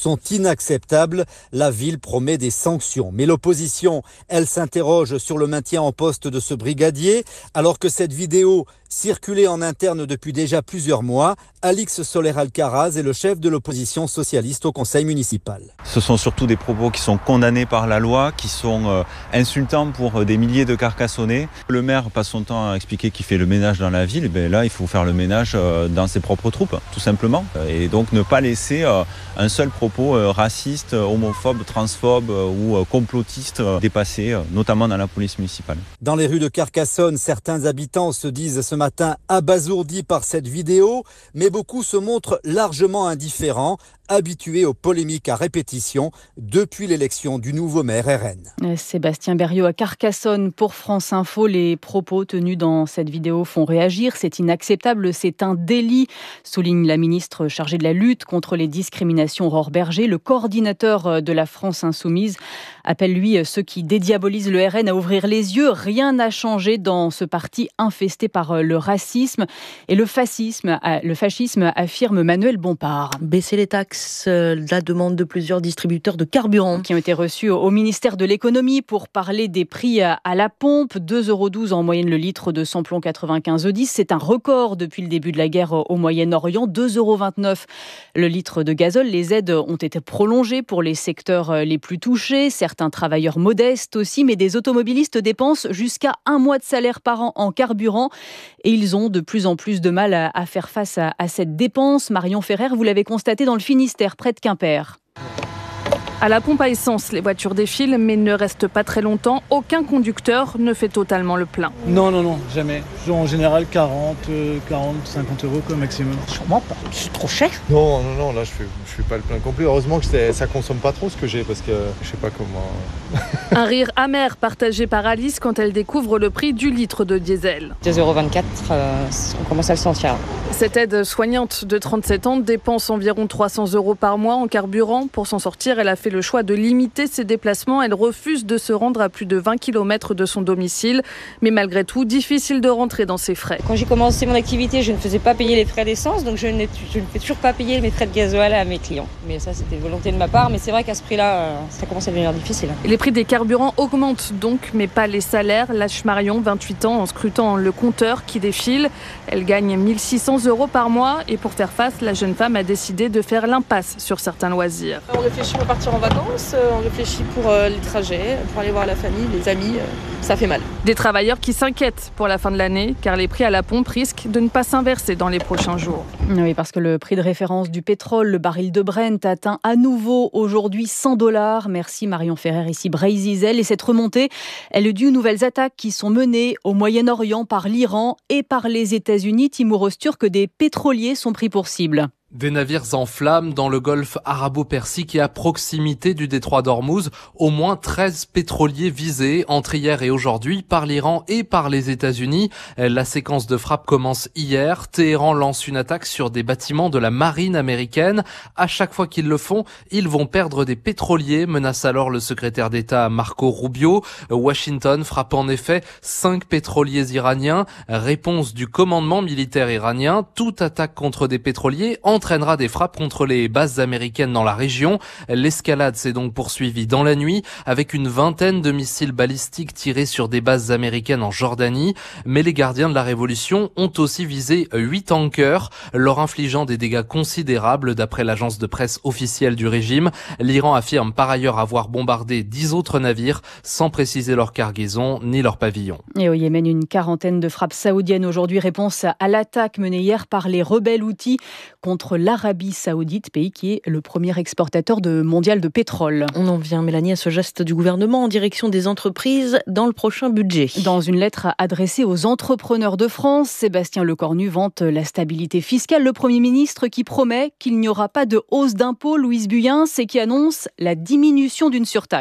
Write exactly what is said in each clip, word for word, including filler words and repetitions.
sont inacceptables. La ville promet des sanctions. Mais l'opposition, elle s'interroge sur le maintien en poste de ce brigadier, alors que cette vidéo circulait en interne depuis déjà plusieurs mois. Alix Soler-Alcaraz est le chef de l'opposition socialiste au conseil municipal. Ce sont surtout des propos qui sont condamnés par la loi, qui sont euh, insultants pour des milliers de Carcassonnais. Le maire passe son temps à expliquer qu'il fait le ménage dans la ville. Et bien là, il faut faire le ménage euh, dans ses propres troupes, tout simplement. Et donc ne pas laisser euh, un seul propos euh, raciste, homophobe, transphobe euh, ou euh, complotiste euh, dépasser, euh, notamment dans la police municipale. Dans les rues de Carcassonne, certains habitants se disent ce matin abasourdis par cette vidéo, mais beaucoup se montrent largement indifférents, habitués aux polémiques à répétition depuis l'élection du nouveau maire R N. Sébastien Berriot à Carcassonne pour France Info. Les propos tenus dans cette vidéo font réagir. C'est inacceptable, c'est un délit, souligne la ministre chargée de la lutte contre les discriminations Aurore Berger. Le coordinateur de la France Insoumise appelle, lui, ceux qui dédiabolisent le R N à ouvrir les yeux. Rien n'a changé dans ce parti infesté par le racisme et le fascisme, le fascisme, affirme Manuel Bompard. Baisser les taxes, la demande de plusieurs distributeurs de carburant qui ont été reçus au ministère de l'économie pour parler des prix à la pompe. deux euros douze en moyenne le litre de samplon quatre-vingt-quinze E dix. C'est un record depuis le début de la guerre au Moyen-Orient. deux euros vingt-neuf le litre de gazole. Les aides ont été prolongées pour les secteurs les plus touchés. Certains travailleurs modestes aussi, mais des automobilistes dépensent jusqu'à un mois de salaire par an en carburant. Et ils ont de plus en plus de mal à, à faire face à, à cette dépense. Marion Ferrer, vous l'avez constaté dans le Finistère, près de Quimper. À la pompe à essence, les voitures défilent, mais ne restent pas très longtemps. Aucun conducteur ne fait totalement le plein. Non, non, non, jamais. En général, quarante, quarante, cinquante euros comme maximum. Sûrement pas. C'est trop cher. Non, non, non, là, je fais, je fais pas le plein complet. Heureusement que ça consomme pas trop ce que j'ai, parce que je sais pas comment... Un rire amer partagé par Alice quand elle découvre le prix du litre de diesel. deux euros vingt-quatre, euh, on commence à le sentir. Cette aide soignante de trente-sept ans dépense environ trois cents euros par mois en carburant. Pour s'en sortir, elle a fait le choix de limiter ses déplacements. Elle refuse de se rendre à plus de vingt kilomètres de son domicile. Mais malgré tout, difficile de rentrer dans ses frais. Quand j'ai commencé mon activité, je ne faisais pas payer les frais d'essence, donc je, n'ai, je ne fais toujours pas payer mes frais de gasoil à mes clients. Mais ça, c'était une volonté de ma part. Mais c'est vrai qu'à ce prix-là, ça commence à devenir difficile. Les prix des carburants augmentent donc, mais pas les salaires. Lâche Marion, vingt-huit ans, en scrutant le compteur qui défile. Elle gagne mille six cents euros par mois. Et pour faire face, la jeune femme a décidé de faire l'impasse sur certains loisirs. On réfléchit pour partir en vacances, on réfléchit pour les trajets, pour aller voir la famille, les amis. Ça fait mal. Des travailleurs qui s'inquiètent pour la fin de l'année, car les prix à la pompe risquent de ne pas s'inverser dans les prochains jours. Oui, parce que le prix de référence du pétrole, le baril de Brent, atteint à nouveau aujourd'hui cent dollars. Merci Marion Ferrer, ici Brésil. Et cette remontée, elle est due aux nouvelles attaques qui sont menées au Moyen-Orient par l'Iran et par les États-Unis. Timur Öztürk, que des pétroliers sont pris pour cible. Des navires en flammes dans le golfe arabo-persique et à proximité du détroit d'Ormuz. Au moins treize pétroliers visés entre hier et aujourd'hui par l'Iran et par les États-Unis. La séquence de frappe commence hier. Téhéran lance une attaque sur des bâtiments de la marine américaine. À chaque fois qu'ils le font, ils vont perdre des pétroliers, menace alors le secrétaire d'État Marco Rubio. Washington frappe en effet cinq pétroliers iraniens. Réponse du commandement militaire iranien. Toute attaque contre des pétroliers en entraînera des frappes contre les bases américaines dans la région. L'escalade s'est donc poursuivie dans la nuit avec une vingtaine de missiles balistiques tirés sur des bases américaines en Jordanie. Mais les gardiens de la révolution ont aussi visé huit tankers, leur infligeant des dégâts considérables d'après l'agence de presse officielle du régime. L'Iran affirme par ailleurs avoir bombardé dix autres navires sans préciser leur cargaison ni leur pavillon. Et au Yémen, une quarantaine de frappes saoudiennes aujourd'hui, réponse à l'attaque menée hier par les rebelles houthis contre l'Arabie Saoudite, pays qui est le premier exportateur de mondial de pétrole. On en vient, Mélanie, à ce geste du gouvernement en direction des entreprises dans le prochain budget. Dans une lettre adressée aux entrepreneurs de France, Sébastien Lecornu vante la stabilité fiscale. Le Premier ministre qui promet qu'il n'y aura pas de hausse d'impôts, Louise Buyen, c'est qui annonce la diminution d'une surtaxe.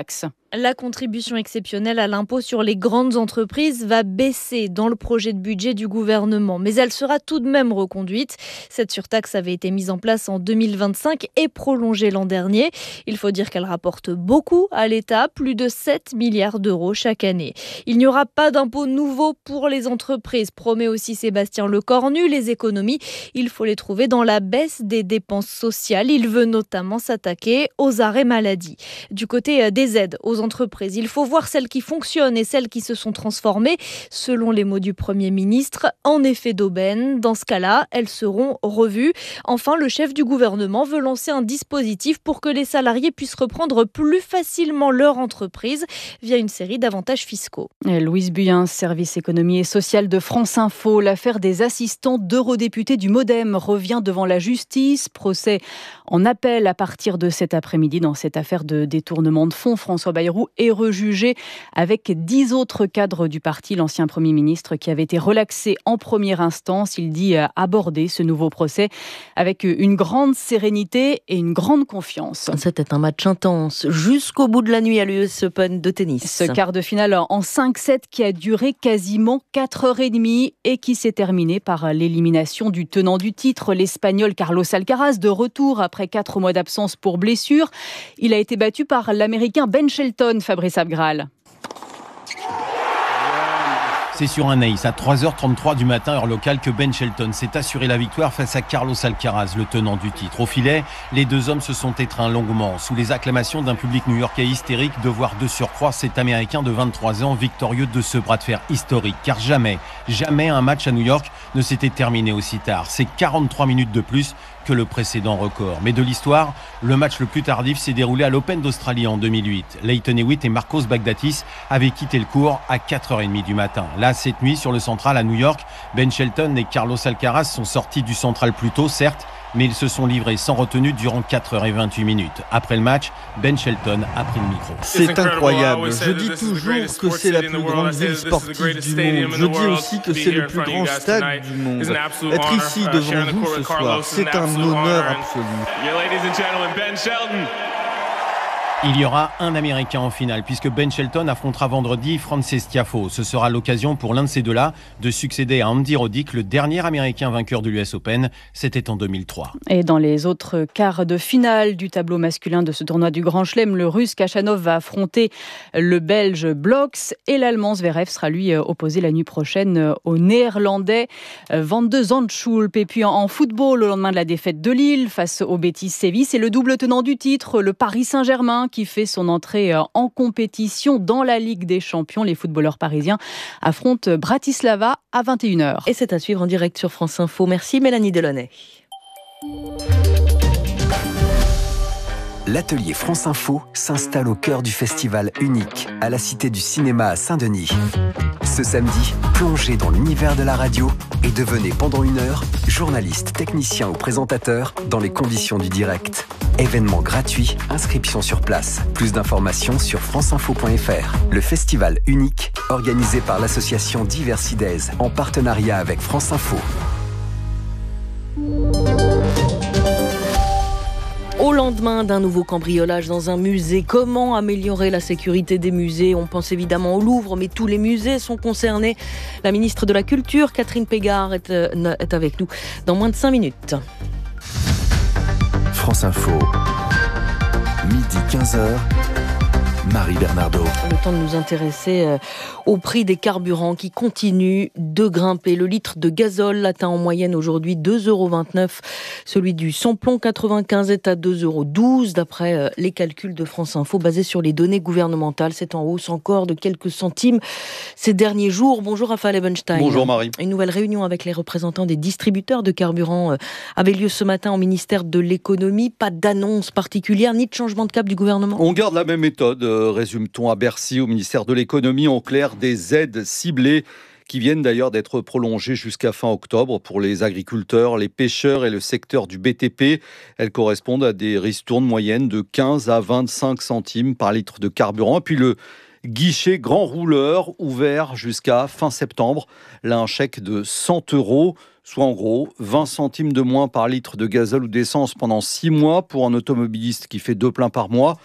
La contribution exceptionnelle à l'impôt sur les grandes entreprises va baisser dans le projet de budget du gouvernement, mais elle sera tout de même reconduite. Cette surtaxe avait été mise en place en deux mille vingt-cinq et prolongée l'an dernier. Il faut dire qu'elle rapporte beaucoup à l'État, plus de sept milliards d'euros chaque année. Il n'y aura pas d'impôt nouveau pour les entreprises, promet aussi Sébastien Lecornu. Les économies, il faut les trouver dans la baisse des dépenses sociales. Il veut notamment s'attaquer aux arrêts maladie. Du côté des aides aux entreprises, il faut voir celles qui fonctionnent et celles qui se sont transformées, selon les mots du Premier ministre, en effet d'aubaine. Dans ce cas-là, elles seront revues. Enfin, le chef du gouvernement veut lancer un dispositif pour que les salariés puissent reprendre plus facilement leur entreprise via une série d'avantages fiscaux. Et Louise Buyen, service économie et social de France Info. L'affaire des assistants d'eurodéputés du Modem revient devant la justice. Procès en appel à partir de cet après-midi dans cette affaire de détournement de fonds. François Bayrou est rejugé avec dix autres cadres du parti. L'ancien Premier ministre qui avait été relaxé en première instance, il dit aborder ce nouveau procès avec une grande sérénité et une grande confiance. C'était un match intense jusqu'au bout de la nuit à l'U S Open de tennis. Ce quart de finale en cinq sept qui a duré quasiment quatre heures trente et qui s'est terminé par l'élimination du tenant du titre, l'Espagnol Carlos Alcaraz, de retour après quatre mois d'absence pour blessure. Il a été battu par l'Américain Ben Shelton, Fabrice Abgral. C'est sur un ace à trois heures trente-trois du matin, heure locale, que Ben Shelton s'est assuré la victoire face à Carlos Alcaraz, le tenant du titre. Au filet, les deux hommes se sont étreints longuement, sous les acclamations d'un public new-yorkais hystérique, de voir de surcroît cet Américain de vingt-trois ans victorieux de ce bras de fer historique. Car jamais, jamais un match à New York ne s'était terminé aussi tard. C'est quarante-trois minutes de plus que le précédent record. Mais de l'histoire, le match le plus tardif s'est déroulé à l'Open d'Australie en deux mille huit. Lleyton Hewitt et Marcos Baghdatis avaient quitté le court à quatre heures trente du matin. Là, cette nuit, sur le central à New York, Ben Shelton et Carlos Alcaraz sont sortis du central plus tôt, certes, mais ils se sont livrés sans retenue durant quatre heures vingt-huit minutes. Après le match, Ben Shelton a pris le micro. C'est incroyable. Je dis toujours que c'est la plus grande ville sportive du monde. Je dis aussi que c'est le plus grand stade du monde. Être ici devant vous ce soir, c'est un honneur absolu. Il y aura un Américain en finale puisque Ben Shelton affrontera vendredi Frances Tiafoe. Ce sera l'occasion pour l'un de ces deux-là de succéder à Andy Roddick, le dernier Américain vainqueur de l'U S Open. C'était en deux mille trois. Et dans les autres quarts de finale du tableau masculin de ce tournoi du Grand Chelem, le Russe Khachanov va affronter le Belge Bloks et l'Allemand Zverev sera lui opposé la nuit prochaine au Néerlandais Van de Zandschulp. Et puis en football, au lendemain de la défaite de Lille face au Betis Séville, c'est le double tenant du titre, le Paris Saint-Germain, qui fait son entrée en compétition dans la Ligue des Champions. Les footballeurs parisiens affrontent Bratislava à vingt et une heures. Et c'est à suivre en direct sur France Info. Merci Mélanie Delaunay. L'atelier France Info s'installe au cœur du festival unique à la Cité du Cinéma à Saint-Denis. Ce samedi, plongez dans l'univers de la radio et devenez pendant une heure journaliste, technicien ou présentateur dans les conditions du direct. Événement gratuit, inscription sur place. Plus d'informations sur franceinfo point f r. Le festival unique, organisé par l'association Diversides en partenariat avec France Info. Au lendemain d'un nouveau cambriolage dans un musée, comment améliorer la sécurité des musées? On pense évidemment au Louvre, mais tous les musées sont concernés. La ministre de la Culture, Catherine Pégard, est, euh, est avec nous dans moins de cinq minutes. France Info, midi quinze heures. Marie Bernardo. Le temps de nous intéresser euh, au prix des carburants qui continuent de grimper. Le litre de gazole atteint en moyenne aujourd'hui deux euros vingt-neuf. Celui du samplon quatre-vingt-quinze est à deux euros douze. D'après euh, les calculs de France Info basés sur les données gouvernementales, c'est en hausse encore de quelques centimes ces derniers jours. Bonjour Raphaël Ebenstein. Bonjour Marie. Une nouvelle réunion avec les représentants des distributeurs de carburant euh, avait lieu ce matin au ministère de l'économie. Pas d'annonce particulière ni de changement de cap du gouvernement. On garde la même méthode. Résume-t-on à Bercy, au ministère de l'économie, en clair des aides ciblées qui viennent d'ailleurs d'être prolongées jusqu'à fin octobre pour les agriculteurs, les pêcheurs et le secteur du B T P. Elles correspondent à des ristournes moyennes de quinze à vingt-cinq centimes par litre de carburant. Et puis le guichet grand rouleur ouvert jusqu'à fin septembre. Là, un chèque de cent euros, soit en gros vingt centimes de moins par litre de gazole ou d'essence pendant six mois pour un automobiliste qui fait deux pleins par mois.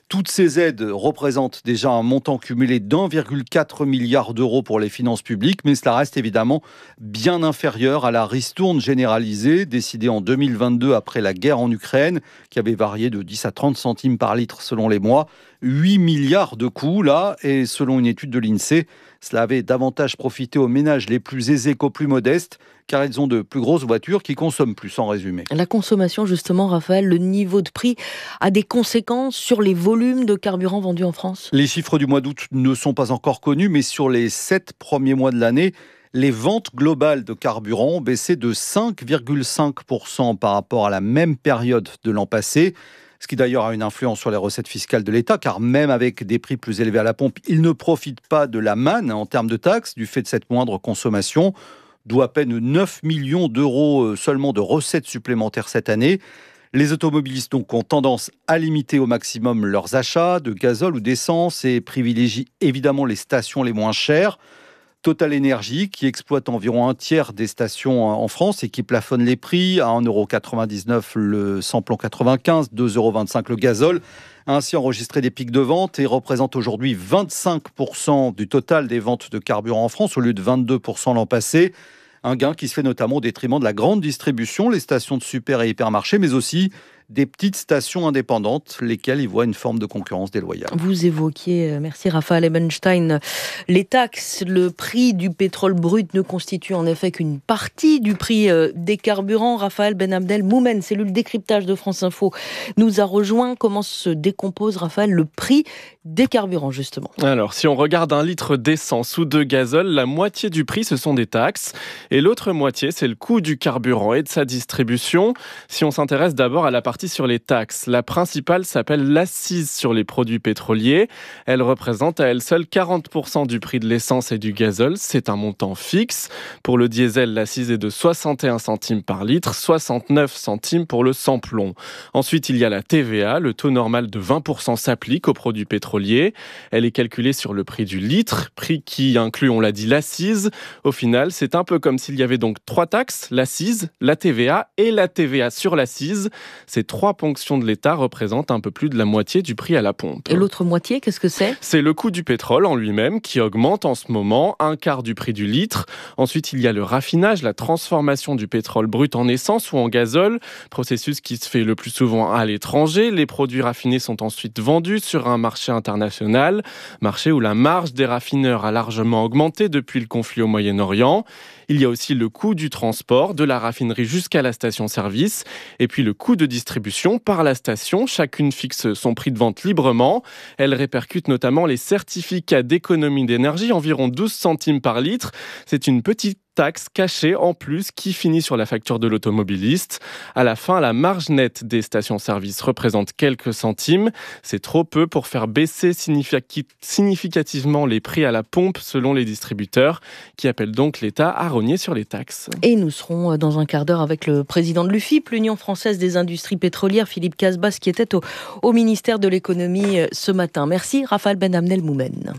Toutes ces aides représentent déjà un montant cumulé d'un virgule quatre milliard d'euros pour les finances publiques, mais cela reste évidemment bien inférieur à la ristourne généralisée décidée en deux mille vingt-deux après la guerre en Ukraine, qui avait varié de dix à trente centimes par litre selon les mois. huit milliards de coûts là, et selon une étude de l'INSEE, cela avait davantage profité aux ménages les plus aisés qu'aux plus modestes, car ils ont de plus grosses voitures qui consomment plus, en résumé. La consommation, justement, Raphaël, le niveau de prix a des conséquences sur les volumes de carburant vendus en France ? Les chiffres du mois d'août ne sont pas encore connus, mais sur les sept premiers mois de l'année, les ventes globales de carburant ont baissé de cinq virgule cinq pour cent par rapport à la même période de l'an passé. Ce qui d'ailleurs a une influence sur les recettes fiscales de l'État, car même avec des prix plus élevés à la pompe, il ne profite pas de la manne en termes de taxes du fait de cette moindre consommation, d'où à peine neuf millions d'euros seulement de recettes supplémentaires cette année. Les automobilistes donc ont tendance à limiter au maximum leurs achats de gazole ou d'essence et privilégient évidemment les stations les moins chères. Total Énergie, qui exploite environ un tiers des stations en France et qui plafonne les prix à un euro quatre-vingt-dix-neuf le samplon quatre-vingt-quinze, deux euros vingt-cinq le gazole, a ainsi enregistré des pics de vente et représente aujourd'hui vingt-cinq pour cent du total des ventes de carburant en France au lieu de vingt-deux pour cent l'an passé. Un gain qui se fait notamment au détriment de la grande distribution, les stations de super et hypermarchés, mais aussi des petites stations indépendantes, lesquelles y voient une forme de concurrence déloyale. Vous évoquiez, merci Raphaël Ebenstein, les taxes. Le prix du pétrole brut ne constitue en effet qu'une partie du prix des carburants. Raphaël Ben Abdel Moumen, cellule décryptage de France Info, nous a rejoint. Comment se décompose, Raphaël, le prix des carburants, justement ? Alors, si on regarde un litre d'essence ou de gazole, la moitié du prix, ce sont des taxes. Et l'autre moitié, c'est le coût du carburant et de sa distribution. Si on s'intéresse d'abord à la partie sur les taxes, la principale s'appelle l'accise sur les produits pétroliers. Elle représente à elle seule quarante pour cent du prix de l'essence et du gazole. C'est un montant fixe. Pour le diesel, l'accise est de soixante et un centimes par litre, soixante-neuf centimes pour le samplon. Ensuite, il y a la T V A. Le taux normal de vingt pour cent s'applique aux produits pétroliers. Elle est calculée sur le prix du litre, prix qui inclut, on l'a dit, l'accise. Au final, c'est un peu comme s'il y avait donc trois taxes, l'accise, la T V A et la T V A sur l'accise. C'est trois ponctions de l'État représentent un peu plus de la moitié du prix à la pompe. Et l'autre moitié, qu'est-ce que c'est ? C'est le coût du pétrole en lui-même qui augmente en ce moment, un quart du prix du litre. Ensuite, il y a le raffinage, la transformation du pétrole brut en essence ou en gazole, processus qui se fait le plus souvent à l'étranger. Les produits raffinés sont ensuite vendus sur un marché international, marché où la marge des raffineurs a largement augmenté depuis le conflit au Moyen-Orient. Il y a aussi le coût du transport, de la raffinerie jusqu'à la station-service, et puis le coût de distribution par la station. Chacune fixe son prix de vente librement. Elle répercute notamment les certificats d'économie d'énergie, environ douze centimes par litre. C'est une petite taxe cachée en plus qui finit sur la facture de l'automobiliste. À la fin, la marge nette des stations-service représente quelques centimes. C'est trop peu pour faire baisser significativement les prix à la pompe selon les distributeurs qui appellent donc l'État à rogner sur les taxes. Et nous serons dans un quart d'heure avec le président de l'U F I P, l'Union française des industries pétrolières, Philippe Casbas, qui était au, au ministère de l'économie ce matin. Merci Raphaël Ben Abdel Moumen.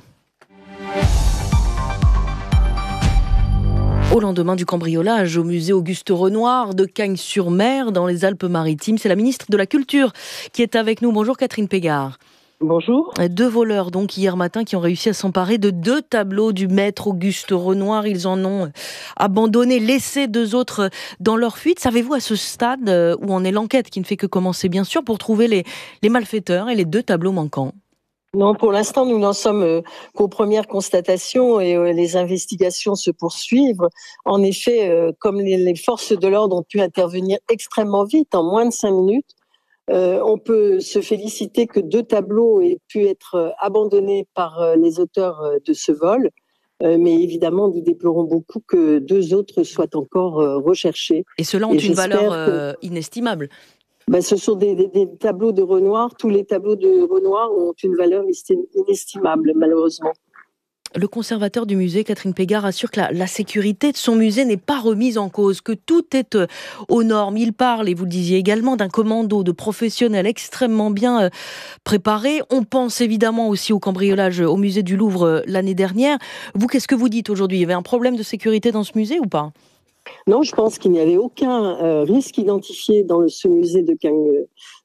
Au lendemain du cambriolage au musée Auguste Renoir de Cagnes-sur-Mer, dans les Alpes-Maritimes, c'est la ministre de la Culture qui est avec nous. Bonjour Catherine Pégard. Bonjour. Deux voleurs, donc, hier matin, qui ont réussi à s'emparer de deux tableaux du maître Auguste Renoir. Ils en ont abandonné, laissé deux autres dans leur fuite. Savez-vous à ce stade où en est l'enquête, qui ne fait que commencer, bien sûr, pour trouver les, les malfaiteurs et les deux tableaux manquants ? Non, pour l'instant, nous n'en sommes euh, qu'aux premières constatations et euh, les investigations se poursuivent. En effet, euh, comme les, les forces de l'ordre ont pu intervenir extrêmement vite, en moins de cinq minutes, euh, on peut se féliciter que deux tableaux aient pu être euh, abandonnés par euh, les auteurs euh, de ce vol. Euh, mais évidemment, nous déplorons beaucoup que deux autres soient encore euh, recherchés. Et ceux-là ont et une valeur euh, que... inestimable. Ben, ce sont des, des, des tableaux de Renoir. Tous les tableaux de Renoir ont une valeur inestimable, malheureusement. Le conservateur du musée, Catherine Pégard, assure que la, la sécurité de son musée n'est pas remise en cause, que tout est euh, aux normes. Il parle, et vous le disiez également, d'un commando de professionnels extrêmement bien euh, préparés. On pense évidemment aussi au cambriolage au musée du Louvre euh, l'année dernière. Vous, qu'est-ce que vous dites aujourd'hui ? Il y avait un problème de sécurité dans ce musée ou pas ? Non, je pense qu'il n'y avait aucun euh, risque identifié dans le, ce musée de, Cagnes,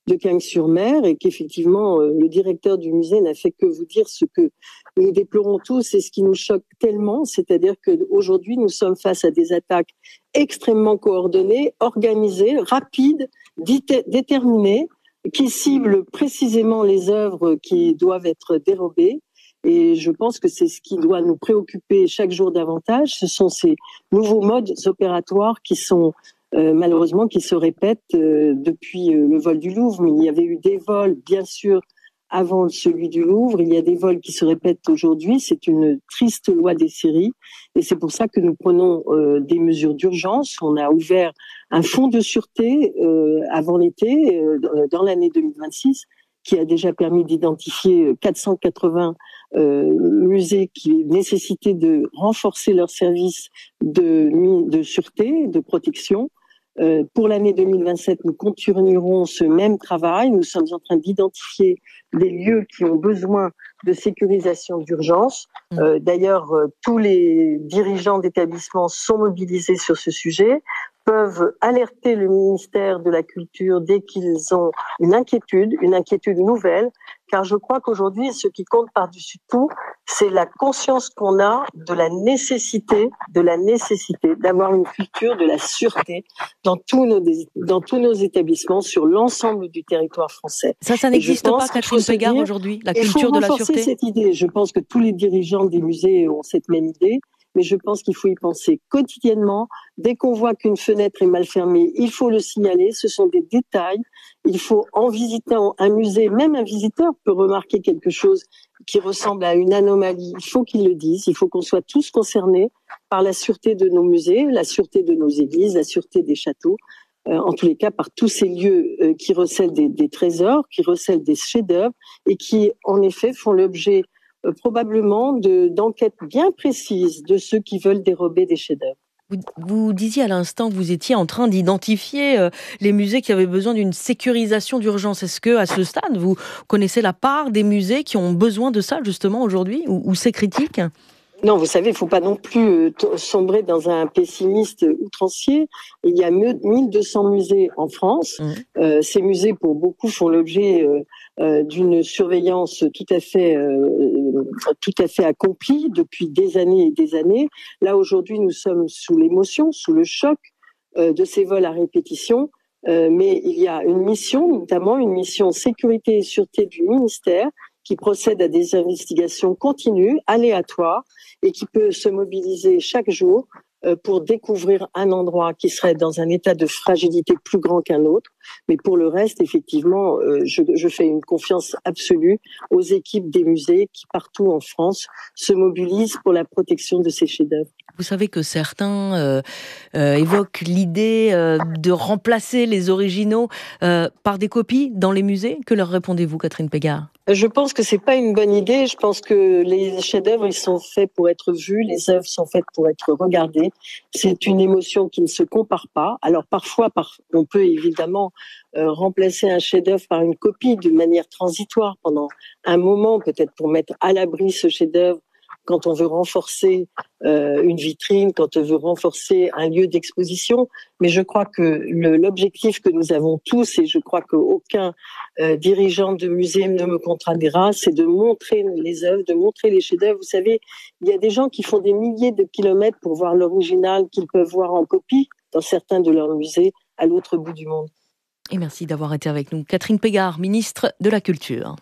de Cagnes-sur-Mer et qu'effectivement euh, le directeur du musée n'a fait que vous dire ce que nous déplorons tous et ce qui nous choque tellement, c'est-à-dire qu'aujourd'hui nous sommes face à des attaques extrêmement coordonnées, organisées, rapides, dité- déterminées, qui ciblent précisément les œuvres qui doivent être dérobées. Et je pense que c'est ce qui doit nous préoccuper chaque jour davantage. Ce sont ces nouveaux modes opératoires qui sont euh, malheureusement qui se répètent euh, depuis euh, le vol du Louvre. Mais il y avait eu des vols, bien sûr, avant celui du Louvre. Il y a des vols qui se répètent aujourd'hui. C'est une triste loi des séries. Et c'est pour ça que nous prenons euh, des mesures d'urgence. On a ouvert un fonds de sûreté euh, avant l'été, euh, dans l'année deux mille vingt-six, qui a déjà permis d'identifier quatre cent quatre-vingts euh, musées qui nécessitaient de renforcer leurs services de, de sûreté, de protection. Euh, pour l'année deux mille vingt-sept, nous continuerons ce même travail. Nous sommes en train d'identifier des lieux qui ont besoin de sécurisation d'urgence. Euh, d'ailleurs, euh, tous les dirigeants d'établissements sont mobilisés sur ce sujet, peuvent alerter le ministère de la Culture dès qu'ils ont une inquiétude, une inquiétude nouvelle, car je crois qu'aujourd'hui, ce qui compte par-dessus tout, c'est la conscience qu'on a de la nécessité, de la nécessité d'avoir une culture de la sûreté dans tous nos, dans tous nos établissements sur l'ensemble du territoire français. Ça, ça n'existe pas, Catherine Pégard, aujourd'hui, la culture de la sûreté. Il faut renforcer cette idée. Je pense que tous les dirigeants des musées ont cette même idée. Mais je pense qu'il faut y penser quotidiennement. Dès qu'on voit qu'une fenêtre est mal fermée, il faut le signaler. Ce sont des détails. Il faut, en visitant un musée, même un visiteur peut remarquer quelque chose qui ressemble à une anomalie. Il faut qu'il le dise. Il faut qu'on soit tous concernés par la sûreté de nos musées, la sûreté de nos églises, la sûreté des châteaux. Euh, en tous les cas, par tous ces lieux euh, qui recèlent des, des trésors, qui recèlent des chefs-d'œuvre et qui, en effet, font l'objet Euh, probablement de, d'enquêtes bien précises de ceux qui veulent dérober des chefs-d'œuvre. Vous, vous disiez à l'instant que vous étiez en train d'identifier euh, les musées qui avaient besoin d'une sécurisation d'urgence. Est-ce que, à ce stade, vous connaissez la part des musées qui ont besoin de ça justement aujourd'hui, ou, ou c'est critique ? Non, vous savez, il ne faut pas non plus euh, t- sombrer dans un pessimiste outrancier. Il y a mille deux cents musées en France. Mmh. Euh, ces musées, pour beaucoup, font l'objet euh, euh, d'une surveillance tout à fait, euh, tout à fait accomplie depuis des années et des années. Là, aujourd'hui, nous sommes sous l'émotion, sous le choc euh, de ces vols à répétition. Euh, mais il y a une mission, notamment une mission sécurité et sûreté du ministère, qui procède à des investigations continues, aléatoires, et qui peut se mobiliser chaque jour euh, pour découvrir un endroit qui serait dans un état de fragilité plus grand qu'un autre. Mais pour le reste, effectivement, euh, je, je fais une confiance absolue aux équipes des musées qui, partout en France, se mobilisent pour la protection de ces chefs-d'œuvre. Vous savez que certains euh, euh, évoquent l'idée euh, de remplacer les originaux euh, par des copies dans les musées. Que leur répondez-vous, Catherine Pégard ? Je pense que c'est pas une bonne idée. Je pense que les chefs-d'œuvre, ils sont faits pour être vus, les œuvres sont faites pour être regardées. C'est une émotion qui ne se compare pas. Alors parfois, par, on peut évidemment euh, remplacer un chef-d'œuvre par une copie de manière transitoire pendant un moment, peut-être pour mettre à l'abri ce chef-d'œuvre quand on veut renforcer euh, une vitrine, quand on veut renforcer un lieu d'exposition. Mais je crois que le, l'objectif que nous avons tous, et je crois qu'aucun euh, dirigeant de musée ne me contradira, c'est de montrer les œuvres, de montrer les chefs-d'œuvre. Vous savez, il y a des gens qui font des milliers de kilomètres pour voir l'original qu'ils peuvent voir en copie dans certains de leurs musées à l'autre bout du monde. Et merci d'avoir été avec nous. Catherine Pégard, ministre de la Culture.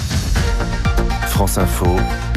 France Info.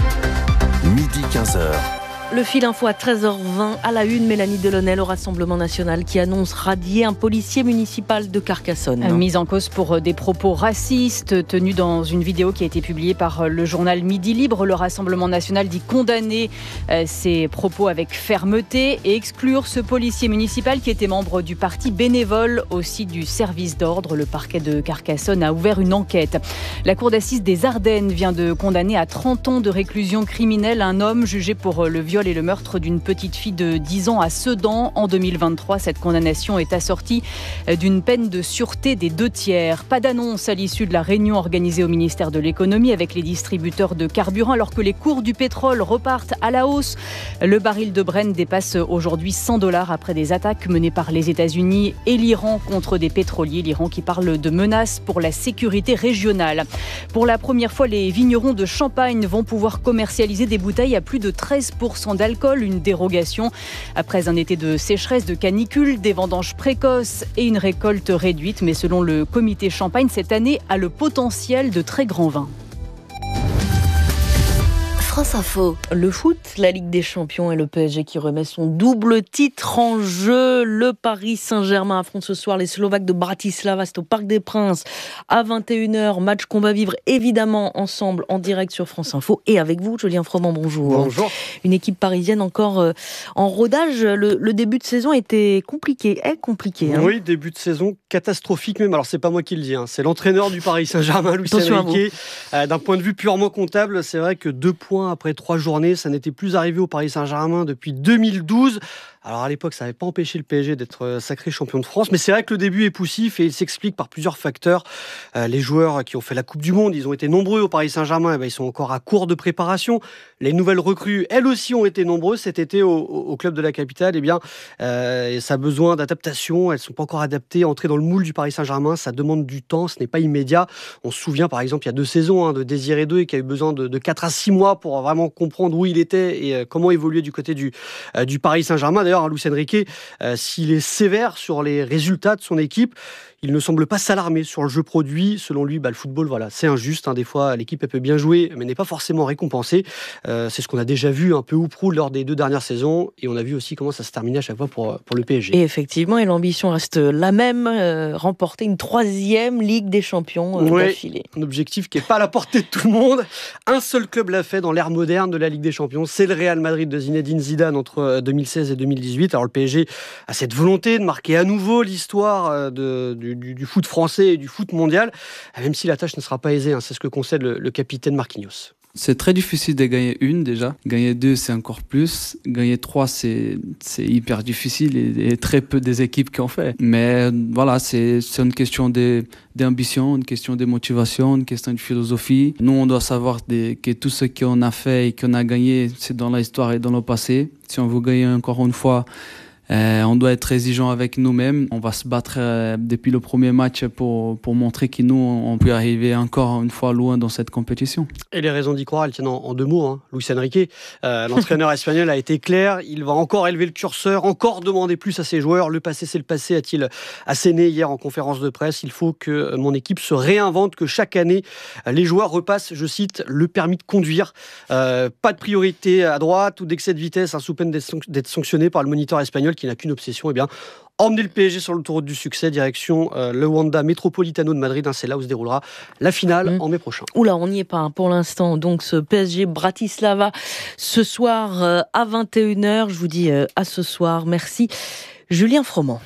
Midi quinze heures. Le fil info à treize heures vingt, à la une, Mélanie Delaunay au Rassemblement national qui annonce radier un policier municipal de Carcassonne. Mise en cause pour des propos racistes tenus dans une vidéo qui a été publiée par le journal Midi Libre. Le Rassemblement national dit condamner ces propos avec fermeté et exclure ce policier municipal qui était membre du parti bénévole, aussi du service d'ordre. Le parquet de Carcassonne a ouvert une enquête. La cour d'assises des Ardennes vient de condamner à trente ans de réclusion criminelle un homme jugé pour le viol viol et le meurtre d'une petite fille de dix ans à Sedan en deux mille vingt-trois. Cette condamnation est assortie d'une peine de sûreté des deux tiers. Pas d'annonce à l'issue de la réunion organisée au ministère de l'économie avec les distributeurs de carburant alors que les cours du pétrole repartent à la hausse. Le baril de Brent dépasse aujourd'hui cent dollars après des attaques menées par les États-Unis et l'Iran contre des pétroliers. L'Iran qui parle de menaces pour la sécurité régionale. Pour la première fois, les vignerons de Champagne vont pouvoir commercialiser des bouteilles à plus de treize pour cent d'alcool. Une dérogation après un été de sécheresse, de canicule, des vendanges précoces et une récolte réduite. Mais selon le comité Champagne, cette année a le potentiel de très grands vins. France Info. Le foot, la Ligue des Champions et le P S G qui remet son double titre en jeu. Le Paris Saint-Germain affronte ce soir les Slovaques de Bratislava. C'est au Parc des Princes à vingt et une heures. Match qu'on va vivre évidemment ensemble en direct sur France Info et avec vous, Julien Froment. Bonjour. Bonjour. Une équipe parisienne encore euh, en rodage. Le, le début de saison était compliqué. Est compliqué. Hein. Oui, début de saison catastrophique même. Alors c'est pas moi qui le dis. Hein. C'est l'entraîneur du Paris Saint-Germain, Luis Enrique. Euh, d'un point de vue purement comptable, c'est vrai que deux points après trois journées, ça n'était plus arrivé au Paris Saint-Germain depuis deux mille douze. Alors à l'époque, ça n'avait pas empêché le P S G d'être sacré champion de France, mais c'est vrai que le début est poussif et il s'explique par plusieurs facteurs. Euh, les joueurs qui ont fait la Coupe du Monde, ils ont été nombreux au Paris Saint-Germain, et ben, ils sont encore à court de préparation. Les nouvelles recrues, elles aussi, ont été nombreuses cet été au, au club de la capitale. Eh bien, euh, ça a besoin d'adaptation, elles ne sont pas encore adaptées. Entrer dans le moule du Paris Saint-Germain, ça demande du temps, ce n'est pas immédiat. On se souvient par exemple, il y a deux saisons hein, de Désiré Doué qui a eu besoin de, de quatre à six mois pour vraiment comprendre où il était et euh, comment évoluer du côté du, euh, du Paris Saint-Germain. D'ailleurs, hein, Luis Enrique, Euh, s'il est sévère sur les résultats de son équipe, il ne semble pas s'alarmer sur le jeu produit. Selon lui, bah, le football, voilà, c'est injuste. Hein. Des fois, l'équipe elle peut bien jouer, mais n'est pas forcément récompensée. Euh, c'est ce qu'on a déjà vu un peu ou prou lors des deux dernières saisons. Et on a vu aussi comment ça se terminait à chaque fois pour, pour le P S G. Et effectivement, et l'ambition reste la même, euh, remporter une troisième Ligue des Champions euh, ouais, d'affilée. Un objectif qui n'est pas à la portée de tout le monde. Un seul club l'a fait dans l'ère moderne de la Ligue des Champions. C'est le Real Madrid de Zinedine Zidane entre deux mille seize et deux mille dix-huit. Alors le P S G a cette volonté de marquer à nouveau l'histoire de, du, du, du foot français et du foot mondial, même si la tâche ne sera pas aisée, hein, c'est ce que concède le, le capitaine Marquinhos. C'est très difficile de gagner une déjà. Gagner deux, c'est encore plus. Gagner trois, c'est, c'est hyper difficile et, et très peu des équipes qui ont fait. Mais voilà, c'est, c'est une question de, d'ambition, une question de motivation, une question de philosophie. Nous, on doit savoir des, que tout ce qu'on a fait et qu'on a gagné, c'est dans l'histoire et dans le passé. Si on veut gagner encore une fois, Euh, on doit être exigeant avec nous-mêmes. On va se battre euh, depuis le premier match pour, pour montrer que nous, on peut arriver encore une fois loin dans cette compétition. Et les raisons d'y croire, elles tiennent en, en deux mots. Hein. Luis Enrique, euh, l'entraîneur espagnol, a été clair. Il va encore élever le curseur, encore demander plus à ses joueurs. Le passé, c'est le passé, a-t-il asséné hier en conférence de presse. Il faut que mon équipe se réinvente, que chaque année, les joueurs repassent, je cite, le permis de conduire. Euh, pas de priorité à droite ou d'excès de vitesse, hein, sous peine d'être sanctionné par le moniteur espagnol qui n'a qu'une obsession, eh bien, emmener le P S G sur l'autoroute du succès, direction euh, le Wanda Metropolitano de Madrid. Hein, c'est là où se déroulera la finale mmh. en mai prochain. Oula, on n'y est pas hein, pour l'instant. Donc ce P S G Bratislava ce soir euh, à vingt et une heures. Je vous dis euh, à ce soir. Merci Julien Froment.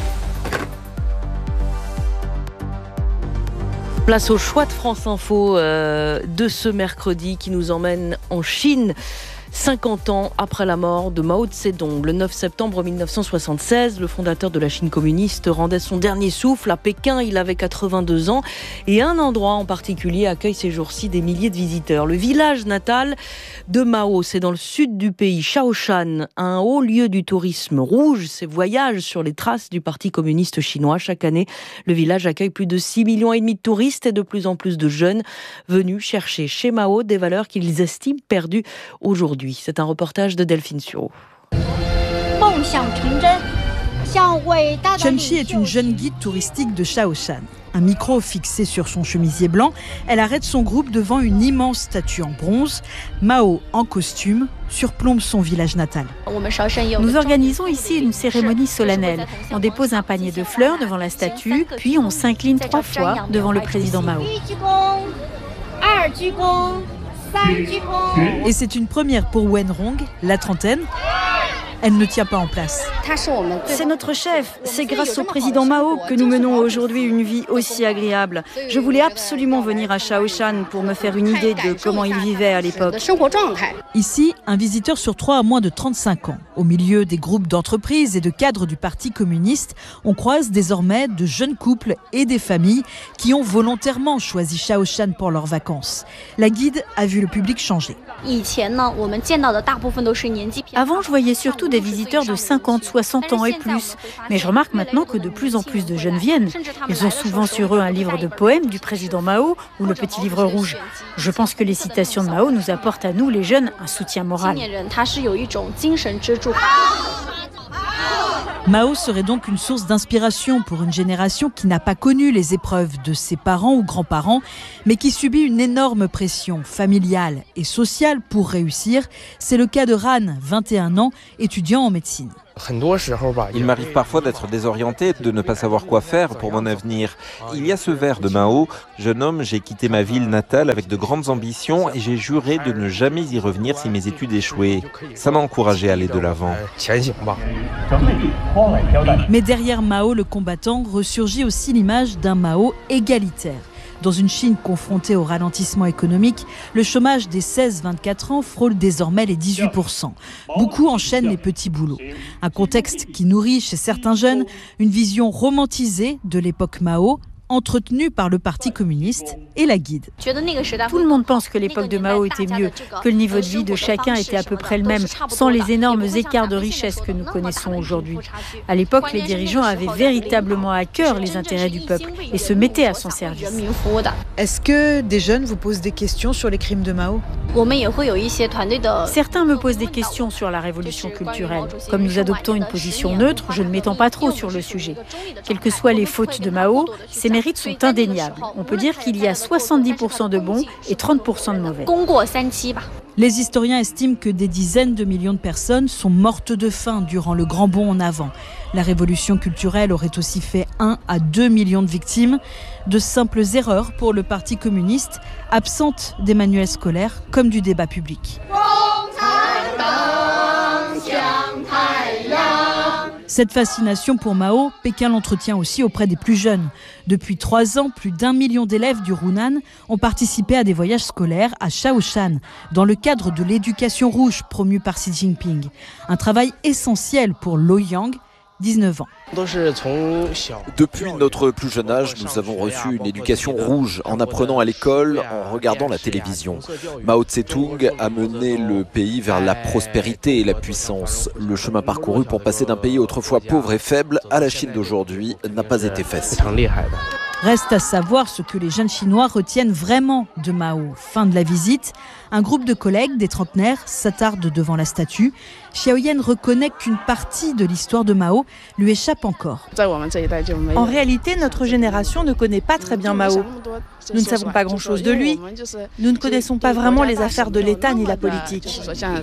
Place au choix de France Info euh, de ce mercredi qui nous emmène en Chine. cinquante ans après la mort de Mao Tse-Dong. Le neuf septembre mille neuf cent soixante-seize, le fondateur de la Chine communiste rendait son dernier souffle à Pékin. Il avait quatre-vingt-deux ans et un endroit en particulier accueille ces jours-ci des milliers de visiteurs. Le village natal de Mao, c'est dans le sud du pays, Shaoshan, un haut lieu du tourisme rouge. Ces voyages sur les traces du Parti communiste chinois. Chaque année, le village accueille plus de six millions et demi de touristes et de plus en plus de jeunes venus chercher chez Mao des valeurs qu'ils estiment perdues aujourd'hui. C'est un reportage de Delphine Sureau. Chen Shi est une jeune guide touristique de Shaoshan. Un micro fixé sur son chemisier blanc, elle arrête son groupe devant une immense statue en bronze. Mao, en costume, surplombe son village natal. Nous organisons ici une cérémonie solennelle. On dépose un panier de fleurs devant la statue, puis on s'incline trois fois devant le président Mao. Et c'est une première pour Wen Rong, la trentaine. elle ne tient pas en place. C'est notre chef. C'est grâce au président Mao que nous menons aujourd'hui une vie aussi agréable. Je voulais absolument venir à Shaoshan pour me faire une idée de comment il vivait à l'époque. Ici, un visiteur sur trois a moins de trente-cinq ans. Au milieu des groupes d'entreprises et de cadres du Parti communiste, on croise désormais de jeunes couples et des familles qui ont volontairement choisi Shaoshan pour leurs vacances. La guide a vu le public changer. Avant, je voyais surtout des visiteurs de cinquante, soixante ans et plus. Mais je remarque maintenant que de plus en plus de jeunes viennent. Ils ont souvent sur eux un livre de poèmes du président Mao ou le petit livre rouge. Je pense que les citations de Mao nous apportent à nous, les jeunes, un soutien moral. Mao serait donc une source d'inspiration pour une génération qui n'a pas connu les épreuves de ses parents ou grands-parents, mais qui subit une énorme pression familiale et sociale pour réussir. C'est le cas de Ran, vingt et un ans, étudiant en médecine. Il m'arrive parfois d'être désorienté, de ne pas savoir quoi faire pour mon avenir. Il y a ce vers de Mao, « Jeune homme, j'ai quitté ma ville natale avec de grandes ambitions et j'ai juré de ne jamais y revenir si mes études échouaient. » Ça m'a encouragé à aller de l'avant. Mais derrière Mao, le combattant, ressurgit aussi l'image d'un Mao égalitaire. Dans une Chine confrontée au ralentissement économique, le chômage des seize à vingt-quatre ans frôle désormais les dix-huit pour cent. Beaucoup enchaînent les petits boulots. Un contexte qui nourrit chez certains jeunes une vision romantisée de l'époque Mao, entretenue par le Parti communiste et la guide. Tout le monde pense que l'époque de Mao était mieux, que le niveau de vie de chacun était à peu près le même, sans les énormes écarts de richesse que nous connaissons aujourd'hui. À l'époque, les dirigeants avaient véritablement à cœur les intérêts du peuple et se mettaient à son service. Est-ce que des jeunes vous posent des questions sur les crimes de Mao ? Certains me posent des questions sur la révolution culturelle. Comme nous adoptons une position neutre, je ne m'étends pas trop sur le sujet. Quelles que soient les fautes de Mao, ses mérites sont indéniables. On peut dire qu'il y a soixante-dix pour cent de bons et trente pour cent de mauvais. Les historiens estiment que des dizaines de millions de personnes sont mortes de faim durant le grand bond en avant. La révolution culturelle aurait aussi fait un à deux millions de victimes. De simples erreurs pour le Parti communiste, absente des manuels scolaires comme du débat public. Cette fascination pour Mao, Pékin l'entretient aussi auprès des plus jeunes. Depuis trois ans, plus d'un million d'élèves du Hunan ont participé à des voyages scolaires à Shaoshan, dans le cadre de l'éducation rouge promue par Xi Jinping. Un travail essentiel pour Lo Yang, dix-neuf ans. Depuis notre plus jeune âge, nous avons reçu une éducation rouge en apprenant à l'école, en regardant la télévision. Mao Tse-tung a mené le pays vers la prospérité et la puissance. Le chemin parcouru pour passer d'un pays autrefois pauvre et faible à la Chine d'aujourd'hui n'a pas été facile. Reste à savoir ce que les jeunes Chinois retiennent vraiment de Mao. Fin de la visite, un groupe de collègues, des trentenaires, s'attarde devant la statue. Xiaoyan reconnaît qu'une partie de l'histoire de Mao lui échappe encore. En réalité, notre génération ne connaît pas très bien Mao. Nous ne savons pas grand-chose de lui. Nous ne connaissons pas vraiment les affaires de l'État ni la politique.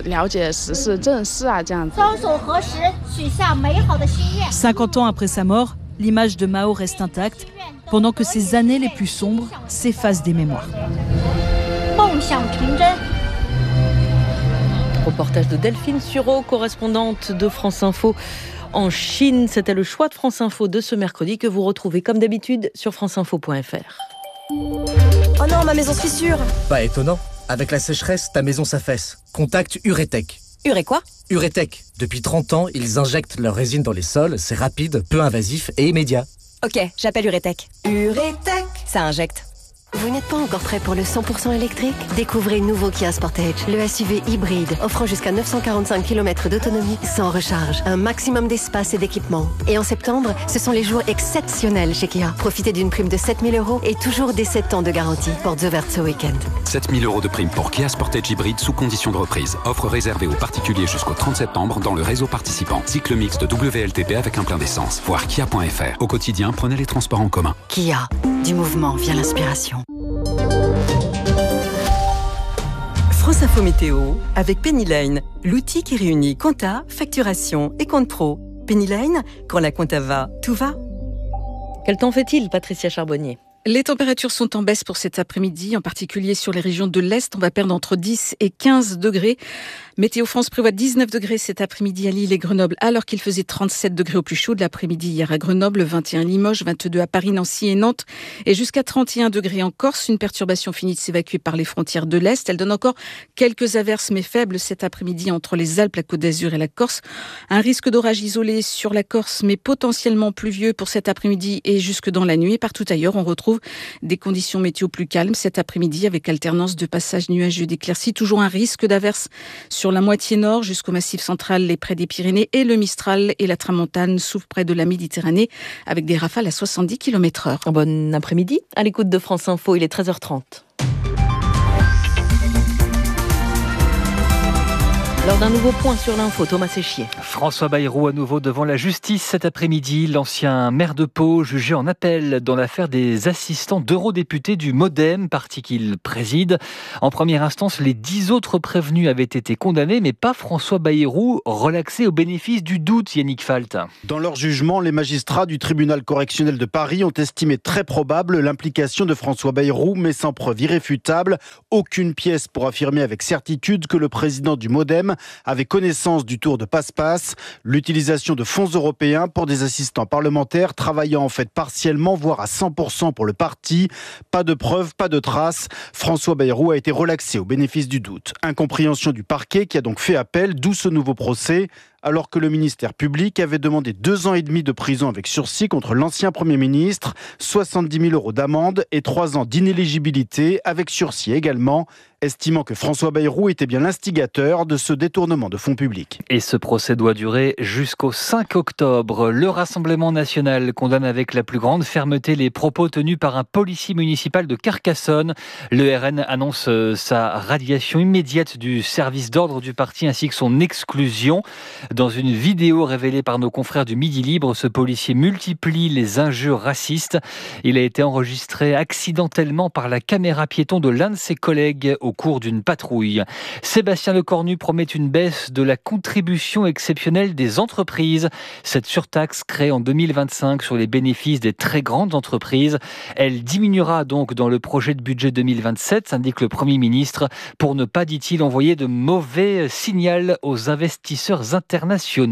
cinquante ans après sa mort, l'image de Mao reste intacte, pendant que ses années les plus sombres s'effacent des mémoires. Reportage de Delphine Sureau, correspondante de France Info en Chine. C'était le choix de France Info de ce mercredi que vous retrouvez comme d'habitude sur franceinfo point f r. Oh non, ma maison se fissure. Pas étonnant. Avec la sécheresse, ta maison s'affaisse. Contacte Uretech. Uré quoi ? Uretech. Depuis trente ans, ils injectent leur résine dans les sols. C'est rapide, peu invasif et immédiat. Ok, j'appelle Uretech. Uretech. Ça injecte. Vous n'êtes pas encore prêt pour le cent pour cent électrique ? Découvrez le nouveau Kia Sportage, le S U V hybride, offrant jusqu'à neuf cent quarante-cinq kilomètres d'autonomie sans recharge, un maximum d'espace et d'équipement. Et en septembre, ce sont les jours exceptionnels chez Kia. Profitez d'une prime de sept mille euros et toujours des sept ans de garantie. Portes ouvertes ce week-end. sept mille euros de prime pour Kia Sportage hybride sous condition de reprise. Offre réservée aux particuliers jusqu'au trente septembre dans le réseau participant. Cycle mixte W L T P avec un plein d'essence. Voir kia point f r. Au quotidien, prenez les transports en commun. Kia, du mouvement vient l'inspiration. France Info Météo avec Pennyline, l'outil qui réunit compta, facturation et compte pro. Pennyline, quand la compta va, tout va. Quel temps fait-il, Patricia Charbonnier ? Les températures sont en baisse pour cet après-midi, en particulier sur les régions de l'Est. On va perdre entre dix et quinze degrés. Météo France prévoit dix-neuf degrés cet après-midi à Lille et Grenoble, alors qu'il faisait trente-sept degrés au plus chaud de l'après-midi hier à Grenoble, vingt et un à Limoges, vingt-deux à Paris, Nancy et Nantes, et jusqu'à trente et un degrés en Corse. Une perturbation finit de s'évacuer par les frontières de l'Est. Elle donne encore quelques averses mais faibles cet après-midi entre les Alpes, la Côte d'Azur et la Corse. Un risque d'orage isolé sur la Corse, mais potentiellement pluvieux pour cet après-midi et jusque dans la nuit. Et partout ailleurs, on retrouve des conditions météo plus calmes cet après-midi avec alternance de passages nuageux d'éclaircies. Toujours un risque d'averse sur la moitié nord jusqu'au massif central et près des Pyrénées, et le Mistral et la Tramontane souffrent près de la Méditerranée avec des rafales à soixante-dix kilomètres heure. Bon après-midi, à l'écoute de France Info, il est treize heures trente. Lors d'un nouveau point sur l'info, Thomas Séchier. François Bayrou à nouveau devant la justice cet après-midi. L'ancien maire de Pau jugé en appel dans l'affaire des assistants d'eurodéputés du MoDem, parti qu'il préside. En première instance, les dix autres prévenus avaient été condamnés, mais pas François Bayrou, relaxé au bénéfice du doute, Yannick Falt. Dans leur jugement, les magistrats du tribunal correctionnel de Paris ont estimé très probable l'implication de François Bayrou, mais sans preuve irréfutable. Aucune pièce pour affirmer avec certitude que le président du MoDem avait connaissance du tour de passe-passe, l'utilisation de fonds européens pour des assistants parlementaires travaillant en fait partiellement, voire à cent pour cent pour le parti. Pas de preuves, pas de traces. François Bayrou a été relaxé au bénéfice du doute. Incompréhension du parquet qui a donc fait appel, d'où ce nouveau procès. Alors que le ministère public avait demandé deux ans et demi de prison avec sursis contre l'ancien Premier ministre, soixante-dix mille euros d'amende et trois ans d'inéligibilité avec sursis également, estimant que François Bayrou était bien l'instigateur de ce détournement de fonds publics. Et ce procès doit durer jusqu'au cinq octobre. Le Rassemblement national condamne avec la plus grande fermeté les propos tenus par un policier municipal de Carcassonne. Le R N annonce sa radiation immédiate du service d'ordre du parti ainsi que son exclusion. Dans une vidéo révélée par nos confrères du Midi Libre, ce policier multiplie les injures racistes. Il a été enregistré accidentellement par la caméra piéton de l'un de ses collègues au cours d'une patrouille. Sébastien Lecornu promet une baisse de la contribution exceptionnelle des entreprises. Cette surtaxe créée en deux mille vingt-cinq sur les bénéfices des très grandes entreprises. Elle diminuera donc dans le projet de budget deux mille vingt-sept, indique le Premier ministre, pour ne pas, dit-il, envoyer de mauvais signaux aux investisseurs internationaux.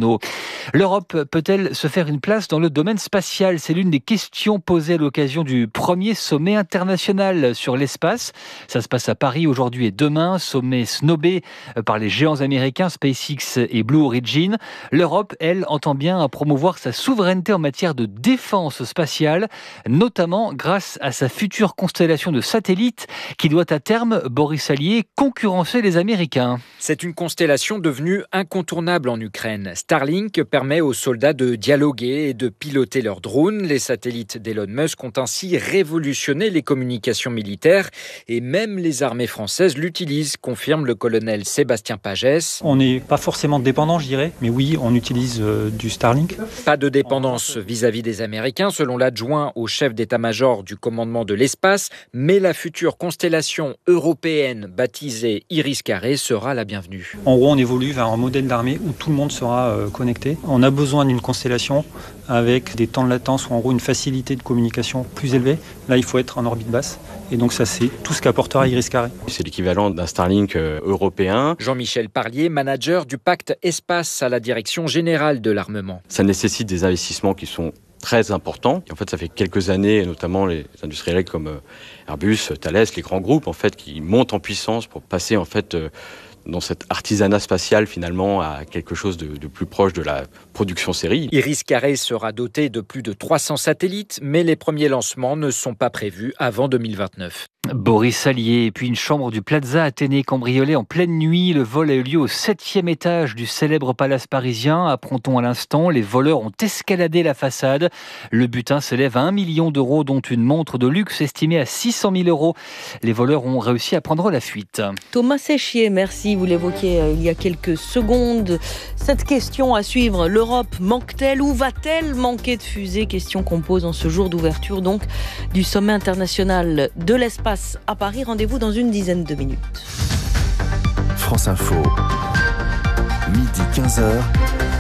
L'Europe peut-elle se faire une place dans le domaine spatial ? C'est l'une des questions posées à l'occasion du premier sommet international sur l'espace. Ça se passe à Paris aujourd'hui et demain, sommet snobé par les géants américains SpaceX et Blue Origin. L'Europe, elle, entend bien promouvoir sa souveraineté en matière de défense spatiale, notamment grâce à sa future constellation de satellites qui doit à terme, Boris Allier, concurrencer les Américains. C'est une constellation devenue incontournable en Ukraine. Starlink permet aux soldats de dialoguer et de piloter leurs drones. Les satellites d'Elon Musk ont ainsi révolutionné les communications militaires et même les armées françaises l'utilisent, confirme le colonel Sébastien Pagès. On n'est pas forcément dépendant, je dirais, mais oui, on utilise euh, du Starlink. Pas de dépendance vis-à-vis des Américains, selon l'adjoint au chef d'état-major du commandement de l'espace, mais la future constellation européenne baptisée Iris-Carré sera la bienvenue. En gros, on évolue vers un modèle d'armée où tout le monde sera euh, connecté. On a besoin d'une constellation avec des temps de latence ou en gros une facilité de communication plus élevée. Là, il faut être en orbite basse. Et donc ça, c'est tout ce qu'apportera Iris-Carré. C'est l'équivalent d'un Starlink euh, européen. Jean-Michel Parlier, manager du pacte Espace à la direction générale de l'armement. Ça nécessite des investissements qui sont très importants. Et en fait, ça fait quelques années, notamment les industriels comme Airbus, Thales, les grands groupes, en fait, qui montent en puissance pour passer, en fait, euh, dans cet artisanat spatial finalement à quelque chose de, de plus proche de la production série. Iris-Carré sera doté de plus de trois cents satellites, mais les premiers lancements ne sont pas prévus avant deux mille vingt-neuf. Boris Allier et puis une chambre du Plaza Athénée cambriolée en pleine nuit. Le vol a eu lieu au septième étage du célèbre palace parisien. Apprend-on à l'instant, les voleurs ont escaladé la façade. Le butin s'élève à un million d'euros, dont une montre de luxe estimée à six cent mille euros. Les voleurs ont réussi à prendre la fuite. Thomas Séchier, merci. Vous l'évoquiez euh, il y a quelques secondes. Cette question à suivre, l'Europe manque-t-elle ou va-t-elle manquer de fusées ? Question qu'on pose en ce jour d'ouverture donc du sommet international de l'espace à Paris. Rendez-vous dans une dizaine de minutes. France Info, midi quinze heures.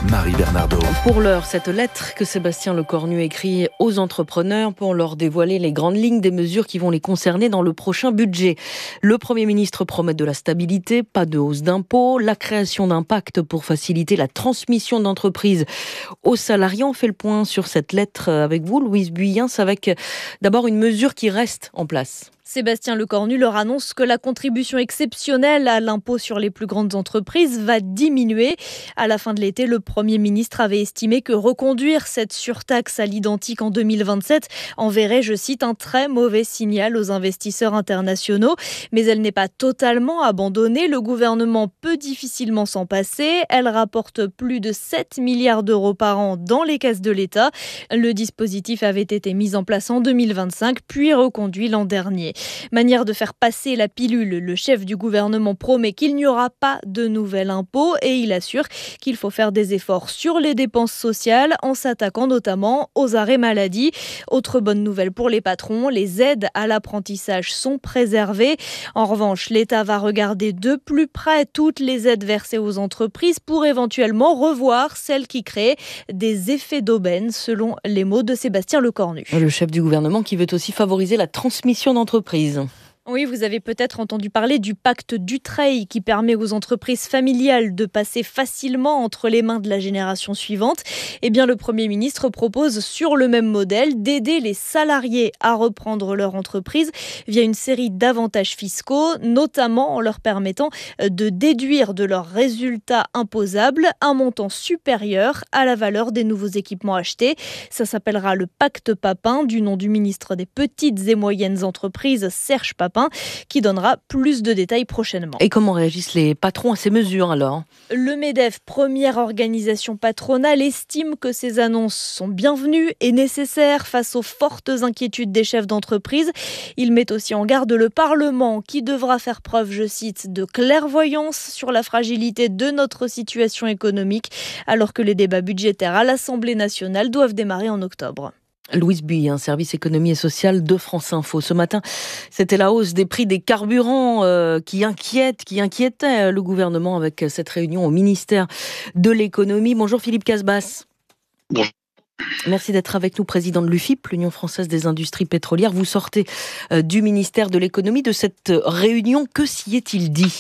Marie Bernardo. Pour l'heure, cette lettre que Sébastien Lecornu écrit aux entrepreneurs pour leur dévoiler les grandes lignes des mesures qui vont les concerner dans le prochain budget. Le Premier ministre promet de la stabilité, pas de hausse d'impôts, la création d'un pacte pour faciliter la transmission d'entreprises aux salariés. On fait le point sur cette lettre avec vous, Louise Buyens, avec d'abord une mesure qui reste en place. Sébastien Lecornu leur annonce que la contribution exceptionnelle à l'impôt sur les plus grandes entreprises va diminuer. À la fin de l'été, le Premier ministre avait estimé que reconduire cette surtaxe à l'identique en deux mille vingt-sept enverrait, je cite, un très mauvais signal aux investisseurs internationaux. Mais elle n'est pas totalement abandonnée. Le gouvernement peut difficilement s'en passer. Elle rapporte plus de sept milliards d'euros par an dans les caisses de l'État. Le dispositif avait été mis en place en deux mille vingt-cinq, puis reconduit l'an dernier. Manière de faire passer la pilule, le chef du gouvernement promet qu'il n'y aura pas de nouvel impôt et il assure qu'il faut faire des efforts sur les dépenses sociales en s'attaquant notamment aux arrêts maladie. Autre bonne nouvelle pour les patrons, les aides à l'apprentissage sont préservées. En revanche, l'État va regarder de plus près toutes les aides versées aux entreprises pour éventuellement revoir celles qui créent des effets d'aubaine, selon les mots de Sébastien Lecornu. Le chef du gouvernement qui veut aussi favoriser la transmission d'entreprises. Oui, vous avez peut-être entendu parler du pacte Dutreil qui permet aux entreprises familiales de passer facilement entre les mains de la génération suivante. Eh bien, le Premier ministre propose sur le même modèle d'aider les salariés à reprendre leur entreprise via une série d'avantages fiscaux, notamment en leur permettant de déduire de leurs résultats imposables un montant supérieur à la valeur des nouveaux équipements achetés. Ça s'appellera le pacte Papin, du nom du ministre des Petites et Moyennes Entreprises, Serge Papin, qui donnera plus de détails prochainement. Et comment réagissent les patrons à ces mesures alors ? Le MEDEF, première organisation patronale, estime que ces annonces sont bienvenues et nécessaires face aux fortes inquiétudes des chefs d'entreprise. Il met aussi en garde le Parlement qui devra faire preuve, je cite, de clairvoyance sur la fragilité de notre situation économique alors que les débats budgétaires à l'Assemblée nationale doivent démarrer en octobre. Louise Buy, un service économie et social de France Info. Ce matin, c'était la hausse des prix des carburants euh, qui inquiète, qui inquiétait le gouvernement avec cette réunion au ministère de l'économie. Bonjour Philippe Casbas. Bonjour. Merci d'être avec nous, président de l'U F I P, l'Union française des industries pétrolières. Vous sortez euh, du ministère de l'économie de cette réunion. Que s'y est-il dit ?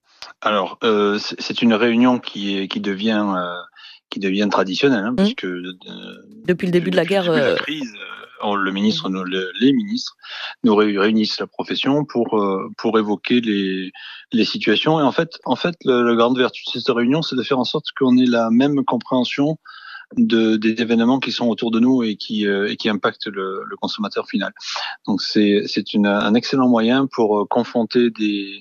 Alors, euh, c'est une réunion qui, est, qui devient... Euh, qui devient traditionnel, hein, puisque euh, depuis le début de la guerre, depuis la crise, euh, le ministre, nous, le, les ministres nous réunissent la profession pour euh, pour évoquer les les situations. Et en fait, en fait, le, la grande vertu de cette réunion, c'est de faire en sorte qu'on ait la même compréhension de des événements qui sont autour de nous et qui euh, et qui impactent le, le consommateur final. Donc c'est c'est une, un excellent moyen pour euh, confronter des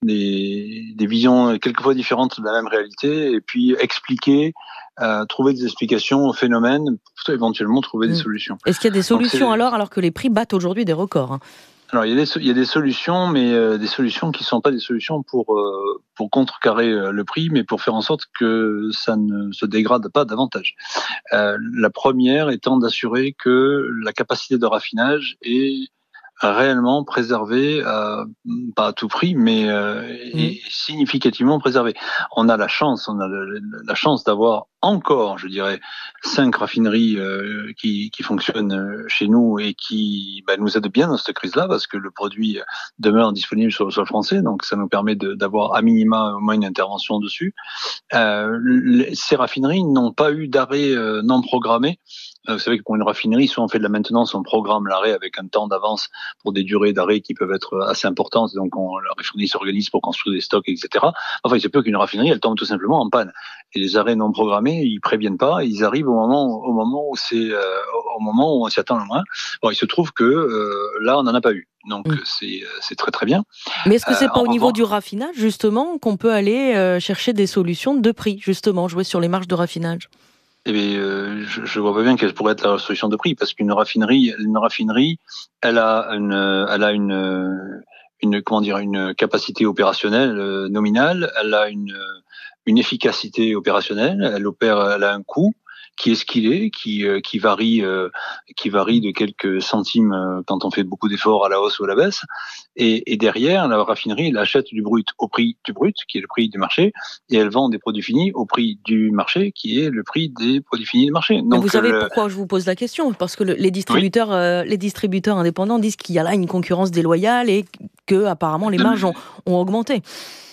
des des visions quelquefois différentes de la même réalité et puis expliquer. Euh, trouver des explications au phénomène pour éventuellement trouver des mmh. solutions. Est-ce qu'il y a des solutions alors, alors que les prix battent aujourd'hui des records hein ? Alors il y a des il y a des solutions, mais euh, des solutions qui sont pas des solutions pour euh, pour contrecarrer euh, le prix, mais pour faire en sorte que ça ne se dégrade pas davantage. Euh, la première étant d'assurer que la capacité de raffinage est réellement préservé, euh, pas à tout prix, mais euh, mmh. et significativement préservé. On a la chance, on a le, la chance d'avoir encore, je dirais, cinq raffineries euh, qui, qui fonctionnent chez nous et qui bah, nous aident bien dans cette crise-là, parce que le produit demeure disponible sur le sol français, donc ça nous permet de, d'avoir à minima au moins une intervention dessus. Euh, les, ces raffineries n'ont pas eu d'arrêt euh, non programmé. Vous savez que pour une raffinerie, soit on fait de la maintenance, on programme l'arrêt avec un temps d'avance pour des durées d'arrêt qui peuvent être assez importantes. Donc, on, la raffinerie s'organise pour construire des stocks, et cetera. Enfin, il se peut qu'une raffinerie, elle tombe tout simplement en panne. Et les arrêts non programmés, ils préviennent pas. Ils arrivent au moment, au moment où c'est, euh, au moment où on s'y attend le moins. Bon, il se trouve que euh, là, on n'en a pas eu. Donc, mmh. c'est, c'est très très bien. Mais est-ce que c'est euh, pas au niveau revanche... du raffinage, justement, qu'on peut aller euh, chercher des solutions de prix, justement, jouer sur les marges de raffinage? Eh bien, euh, je, je vois pas bien quelle pourrait être la solution de prix, parce qu'une raffinerie, une raffinerie, elle a une, elle a une, une, comment dire, une capacité opérationnelle euh, nominale, elle a une, une efficacité opérationnelle, elle opère, elle a un coût qui est ce qu'il est, qui, euh, qui varie, euh, qui varie de quelques centimes euh, quand on fait beaucoup d'efforts à la hausse ou à la baisse. Et, et derrière, la raffinerie, elle achète du brut au prix du brut, qui est le prix du marché, et elle vend des produits finis au prix du marché, qui est le prix des produits finis du marché. Donc, Mais vous savez le... pourquoi je vous pose la question? Parce que le, les distributeurs, oui. euh, les distributeurs indépendants disent qu'il y a là une concurrence déloyale et que apparemment les marges ont, ont augmenté.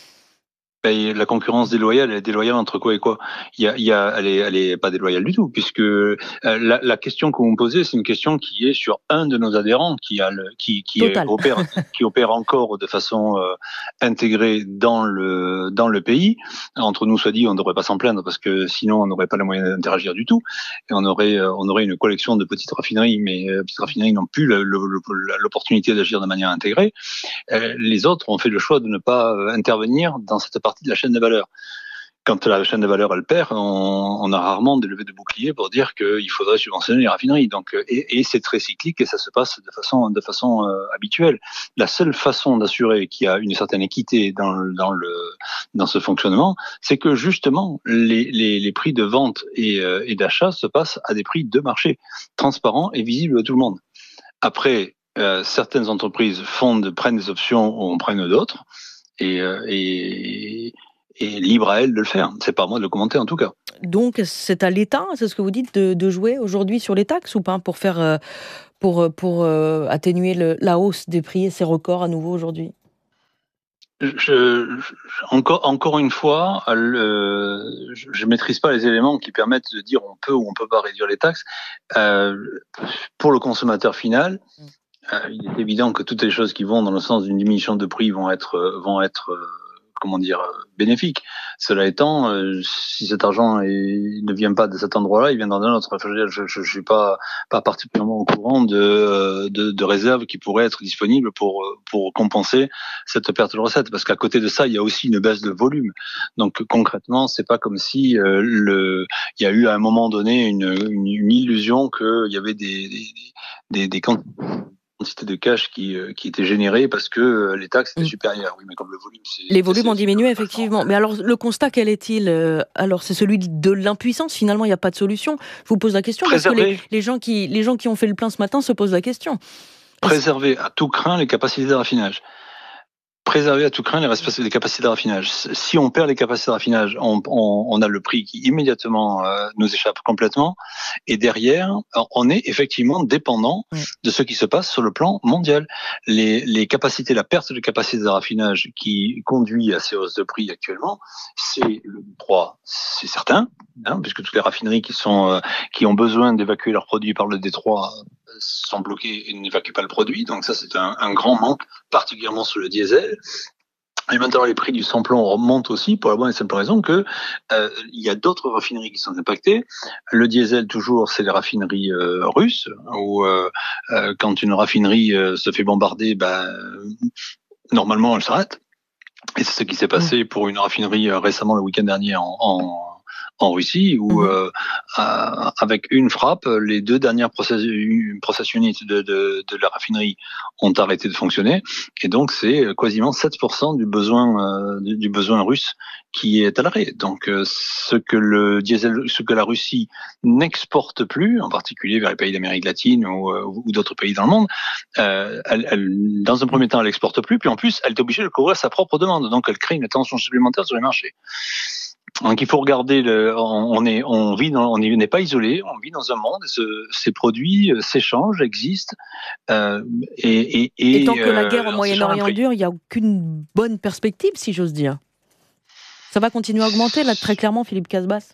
Ben, la concurrence déloyale, elle est déloyale entre quoi et quoi? Il y a, il y a, elle est, elle est pas déloyale du tout, puisque euh, la, la question que vous me posez, c'est une question qui est sur un de nos adhérents qui a le, qui, qui est, opère, qui opère encore de façon euh, intégrée dans le, dans le pays. Entre nous, soit dit, on ne devrait pas s'en plaindre parce que sinon, on n'aurait pas les moyens d'interagir du tout, et on aurait, euh, on aurait une collection de petites raffineries, mais euh, petites raffineries n'ont plus le, le, le, l'opportunité d'agir de manière intégrée. Euh, les autres ont fait le choix de ne pas euh, intervenir dans cette partie de la chaîne de valeur. Quand la chaîne de valeur elle perd, on, on a rarement des levées de bouclier pour dire qu'il faudrait subventionner les raffineries. Donc, et, et c'est très cyclique et ça se passe de façon, de façon euh, habituelle. La seule façon d'assurer qu'il y a une certaine équité dans, le, dans, le, dans ce fonctionnement, c'est que justement les, les, les prix de vente et, euh, et d'achat se passent à des prix de marché, transparents et visibles à tout le monde. Après, euh, certaines entreprises font de, prennent des options ou en prennent d'autres. Et, et, et libre à elle de le faire. C'est pas à moi de le commenter en tout cas. Donc c'est à l'État, c'est ce que vous dites, de, de jouer aujourd'hui sur les taxes ou pas pour faire, pour, pour euh, atténuer le, la hausse des prix et ces records à nouveau aujourd'hui? Je, je, encore, encore une fois, le, je ne maîtrise pas les éléments qui permettent de dire on peut ou on peut pas réduire les taxes. Euh, pour le consommateur final, euh, il est évident que toutes les choses qui vont dans le sens d'une diminution de prix vont être, vont être, euh, comment dire, bénéfiques. Cela étant, euh, si cet argent est, ne vient pas de cet endroit-là, il viendra d'un autre. Je, je, je suis pas, pas particulièrement au courant de, de, de réserves qui pourraient être disponibles pour, pour compenser cette perte de recettes. Parce qu'à côté de ça, il y a aussi une baisse de volume. Donc concrètement, c'est pas comme si euh, le, il y a eu à un moment donné une, une, une illusion qu'il y avait des, des, des, des quantité de cash qui, qui était générée parce que les taxes étaient supérieures. Oui, mais comme le volume, c'est, les volumes c'est, ont diminué, effectivement. Mais alors, le constat, quel est-il? Alors, c'est celui de l'impuissance. Finalement, il n'y a pas de solution. Je vous pose la question Préserver. parce que les, les, gens qui, les gens qui ont fait le plein ce matin se posent la question. Préserver à tout craint les capacités de raffinage. Préserver à tout craint les, les capacités de raffinage. Si on perd les capacités de raffinage, on, on, on a le prix qui immédiatement euh, nous échappe complètement. Et derrière, on est effectivement dépendant oui. de ce qui se passe sur le plan mondial. Les, les capacités, la perte de capacité de raffinage qui conduit à ces hausses de prix actuellement, c'est le Détroit, c'est certain, hein, puisque toutes les raffineries qui sont euh, qui ont besoin d'évacuer leurs produits par le Détroit sont bloquées et n'évacuent pas le produit. Donc ça, c'est un, un grand manque, particulièrement sur le diesel. Et maintenant, les prix du sans-plomb remontent aussi pour la bonne et simple raison que euh, il y a d'autres raffineries qui sont impactées. Le diesel, toujours, c'est les raffineries euh, russes, où euh, euh, quand une raffinerie euh, se fait bombarder, ben, normalement, elle s'arrête. Et c'est ce qui s'est passé pour une raffinerie euh, récemment, le week-end dernier, en, en en Russie, où euh, euh, avec une frappe, les deux dernières process, process units de, de, de la raffinerie ont arrêté de fonctionner, et donc c'est quasiment sept pour cent du besoin euh, du besoin russe qui est à l'arrêt. Donc euh, ce que le diesel, ce que la Russie n'exporte plus, en particulier vers les pays d'Amérique latine ou, ou d'autres pays dans le monde, euh, elle, elle, dans un premier temps, elle n'exporte plus, puis en plus, elle est obligée de couvrir sa propre demande, donc elle crée une tension supplémentaire sur les marchés. Donc il faut regarder, le, on est, on vit, dans, on n'est pas isolé, on vit dans un monde, ce, ces produits s'échangent, existent, euh, et, et, et, et tant que la guerre euh, au Moyen-Orient dure, il n'y a aucune bonne perspective, si j'ose dire. Ça va continuer à augmenter, là, très clairement, Philippe Casbas?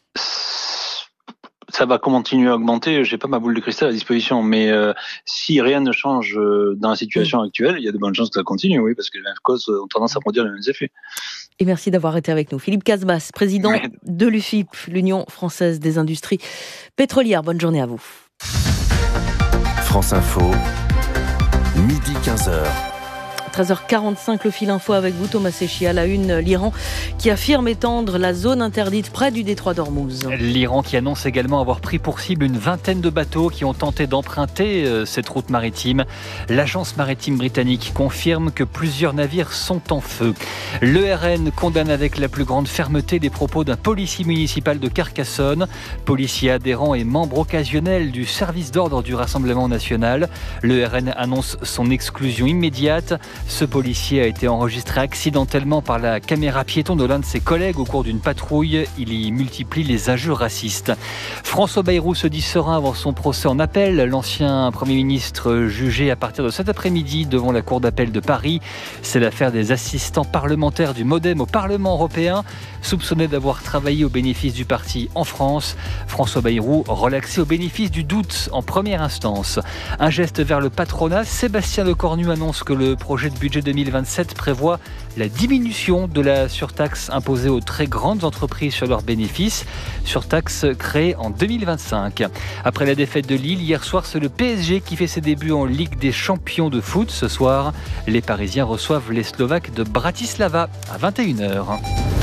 Ça va continuer à augmenter, j'ai pas ma boule de cristal à disposition, mais euh, si rien ne change dans la situation oui. actuelle, il y a de bonnes chances que ça continue, oui, parce que les mêmes causes ont tendance à produire les mêmes effets. Et merci d'avoir été avec nous. Philippe Casbas, président mais... de l'U F I P, l'Union française des industries pétrolières. Bonne journée à vous. France Info, midi quinze heures. treize heures quarante-cinq, le fil info avec vous, Thomas Séchi. À la une, l'Iran qui affirme étendre la zone interdite près du détroit d'Ormuz. L'Iran qui annonce également avoir pris pour cible une vingtaine de bateaux qui ont tenté d'emprunter euh, cette route maritime. L'agence maritime britannique confirme que plusieurs navires sont en feu. L'E R N condamne avec la plus grande fermeté les propos d'un policier municipal de Carcassonne, policier adhérent et membre occasionnel du service d'ordre du Rassemblement national. L'E R N annonce son exclusion immédiate. Ce policier a été enregistré accidentellement par la caméra piéton de l'un de ses collègues au cours d'une patrouille. Il y multiplie les injures racistes. François Bayrou se dit serein avant son procès en appel. L'ancien Premier ministre jugé à partir de cet après-midi devant la Cour d'appel de Paris. C'est l'affaire des assistants parlementaires du MoDem au Parlement européen, soupçonnés d'avoir travaillé au bénéfice du parti en France. François Bayrou relaxé au bénéfice du doute en première instance. Un geste vers le patronat. Sébastien Lecornu annonce que le projet de budget deux mille vingt-sept prévoit la diminution de la surtaxe imposée aux très grandes entreprises sur leurs bénéfices, surtaxe créée en deux mille vingt-cinq. Après la défaite de Lille, hier soir, c'est le P S G qui fait ses débuts en Ligue des champions de foot. Ce soir, les Parisiens reçoivent les Slovaques de Bratislava à vingt et une heures.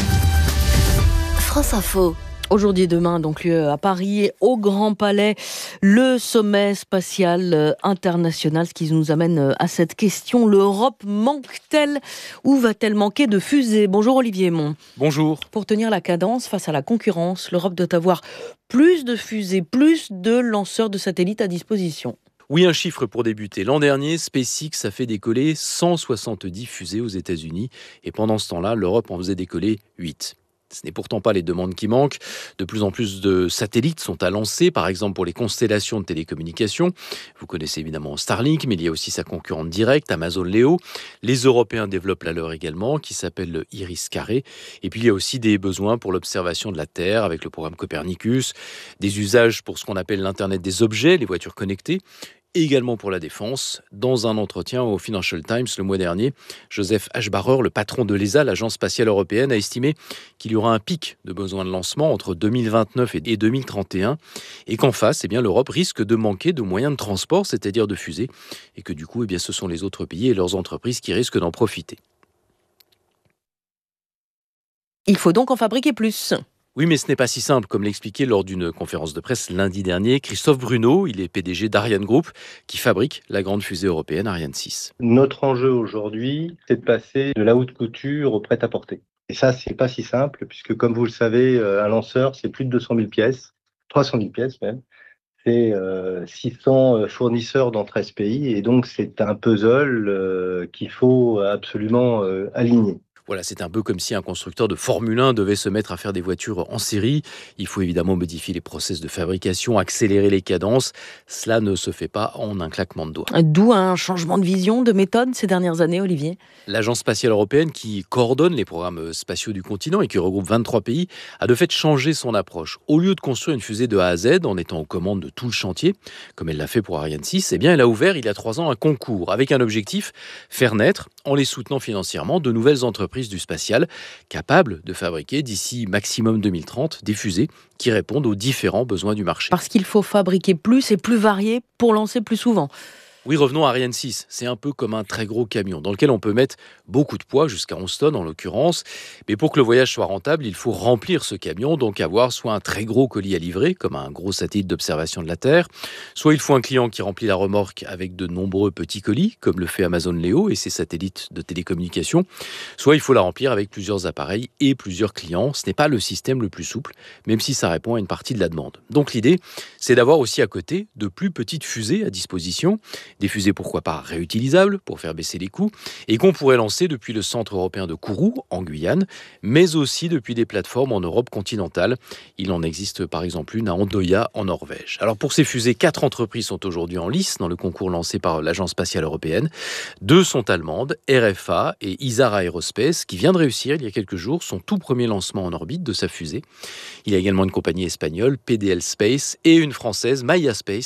France Info. Aujourd'hui et demain, donc lieu à Paris, au Grand Palais, le sommet spatial international, ce qui nous amène à cette question. L'Europe manque-t-elle ou va-t-elle manquer de fusées ? Bonjour Olivier Aymon. Bonjour. Pour tenir la cadence face à la concurrence, l'Europe doit avoir plus de fusées, plus de lanceurs de satellites à disposition. Oui, un chiffre pour débuter. L'an dernier, SpaceX a fait décoller cent soixante-dix fusées aux États-Unis et pendant ce temps-là, l'Europe en faisait décoller huit. Ce n'est pourtant pas les demandes qui manquent. De plus en plus de satellites sont à lancer, par exemple pour les constellations de télécommunications. Vous connaissez évidemment Starlink, mais il y a aussi sa concurrente directe, Amazon Leo. Les Européens développent la leur également, qui s'appelle le Iris Carré. Et puis il y a aussi des besoins pour l'observation de la Terre, avec le programme Copernicus, des usages pour ce qu'on appelle l'Internet des objets, les voitures connectées, et également pour la défense. Dans un entretien au Financial Times le mois dernier, Joseph Aschbacher, le patron de l'E S A, l'Agence spatiale européenne, a estimé qu'il y aura un pic de besoins de lancement entre deux mille vingt-neuf et deux mille trente et un et qu'en face, eh bien, l'Europe risque de manquer de moyens de transport, c'est-à-dire de fusées, et que du coup, eh bien, ce sont les autres pays et leurs entreprises qui risquent d'en profiter. Il faut donc en fabriquer plus. Oui, mais ce n'est pas si simple, comme l'expliquait lors d'une conférence de presse lundi dernier Christophe Bruno, il est P D G d'Ariane Group, qui fabrique la grande fusée européenne Ariane six. Notre enjeu aujourd'hui, c'est de passer de la haute couture au prêt-à-porter. Et ça, c'est pas si simple, puisque comme vous le savez, un lanceur, c'est plus de deux cent mille pièces, trois cent mille pièces même. C'est euh, six cents fournisseurs dans treize pays, et donc c'est un puzzle euh, qu'il faut absolument euh, aligner. Voilà, c'est un peu comme si un constructeur de Formule un devait se mettre à faire des voitures en série. Il faut évidemment modifier les process de fabrication, accélérer les cadences. Cela ne se fait pas en un claquement de doigts. D'où un changement de vision, de méthode ces dernières années, Olivier ? L'Agence spatiale européenne, qui coordonne les programmes spatiaux du continent et qui regroupe vingt-trois pays, a de fait changé son approche. Au lieu de construire une fusée de A à Z en étant aux commandes de tout le chantier, comme elle l'a fait pour Ariane six, eh bien, elle a ouvert il y a trois ans un concours avec un objectif, faire naître, en les soutenant financièrement, de nouvelles entreprises du spatial, capable de fabriquer d'ici maximum deux mille trente des fusées qui répondent aux différents besoins du marché. Parce qu'il faut fabriquer plus et plus varié pour lancer plus souvent. Oui, revenons à Ariane six. C'est un peu comme un très gros camion dans lequel on peut mettre beaucoup de poids, jusqu'à onze tonnes en l'occurrence. Mais pour que le voyage soit rentable, il faut remplir ce camion, donc avoir soit un très gros colis à livrer, comme un gros satellite d'observation de la Terre, soit il faut un client qui remplit la remorque avec de nombreux petits colis, comme le fait Amazon Leo et ses satellites de télécommunication, soit il faut la remplir avec plusieurs appareils et plusieurs clients. Ce n'est pas le système le plus souple, même si ça répond à une partie de la demande. Donc l'idée, c'est d'avoir aussi à côté de plus petites fusées à disposition, des fusées pourquoi pas réutilisables pour faire baisser les coûts et qu'on pourrait lancer depuis le centre européen de Kourou en Guyane, mais aussi depuis des plateformes en Europe continentale. Il en existe par exemple une à Andoya en Norvège. Alors pour ces fusées, quatre entreprises sont aujourd'hui en lice dans le concours lancé par l'Agence spatiale européenne. Deux sont allemandes, R F A et Isar Aerospace, qui vient de réussir il y a quelques jours son tout premier lancement en orbite de sa fusée. Il y a également une compagnie espagnole, P D L Space, et une française, Maya Space,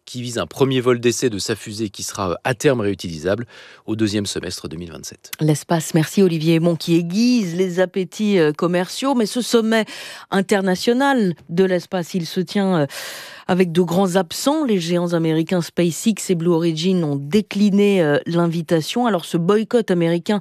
qui vise un premier vol d'essai de sa fusée qui sera à terme réutilisable au deuxième semestre deux mille vingt-sept. L'espace, merci Olivier Aymon, qui aiguise les appétits commerciaux, mais ce sommet international de l'espace, il se tient avec de grands absents. Les géants américains SpaceX et Blue Origin ont décliné l'invitation. Alors ce boycott américain,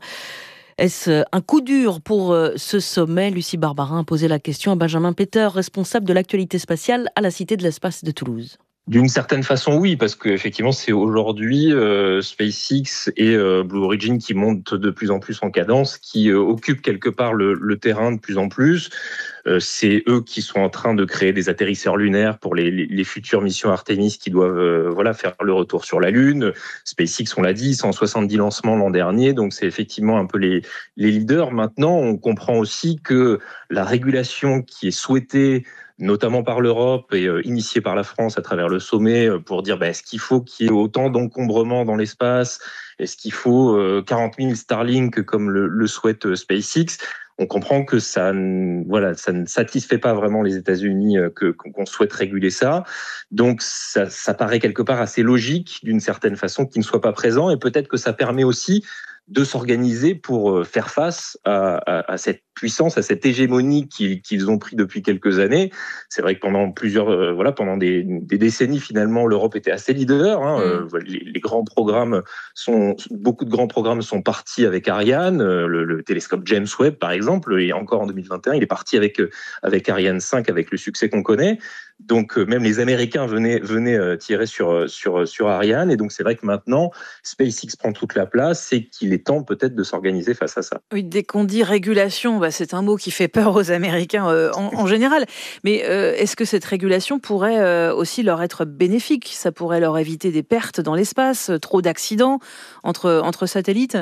est-ce un coup dur pour ce sommet? Lucie Barbarin a posé la question à Benjamin Peter, responsable de l'actualité spatiale à la Cité de l'Espace de Toulouse. D'une certaine façon, oui, parce que effectivement, c'est aujourd'hui euh, SpaceX et euh, Blue Origin qui montent de plus en plus en cadence, qui euh, occupent quelque part le, le terrain de plus en plus. Euh, c'est eux qui sont en train de créer des atterrisseurs lunaires pour les, les, les futures missions Artemis qui doivent euh, voilà faire le retour sur la Lune. SpaceX, on l'a dit, cent soixante-dix lancements l'an dernier, donc c'est effectivement un peu les, les leaders. Maintenant, on comprend aussi que la régulation qui est souhaitée notamment par l'Europe et euh, initiée par la France à travers le sommet, euh, pour dire bah, est-ce qu'il faut qu'il y ait autant d'encombrement dans l'espace, est-ce qu'il faut euh, quarante mille Starlink comme le, le souhaite euh, SpaceX. On comprend que ça, voilà, ça ne satisfait pas vraiment les États-Unis euh, que, qu'on souhaite réguler ça. Donc ça, ça paraît quelque part assez logique d'une certaine façon qu'ils ne soient pas présents, et peut-être que ça permet aussi de s'organiser pour faire face à, à, à cette puissance, à cette hégémonie qu'ils, qu'ils ont pris depuis quelques années. C'est vrai que pendant plusieurs, euh, voilà, pendant des, des décennies, finalement, l'Europe était assez leader. Hein. Mmh. Euh, les, les grands programmes sont, beaucoup de grands programmes sont partis avec Ariane. Euh, le, le télescope James Webb, par exemple, et encore en deux mille vingt et un, il est parti avec avec Ariane cinq, avec le succès qu'on connaît. Donc euh, même les Américains venaient venaient euh, tirer sur sur sur Ariane. Et donc c'est vrai que maintenant, SpaceX prend toute la place et qu'il est temps peut-être de s'organiser face à ça. Oui, dès qu'on dit régulation, bah, c'est un mot qui fait peur aux Américains euh, en, en général. Mais euh, est-ce que cette régulation pourrait euh, aussi leur être bénéfique? Ça pourrait leur éviter des pertes dans l'espace, trop d'accidents entre, entre satellites?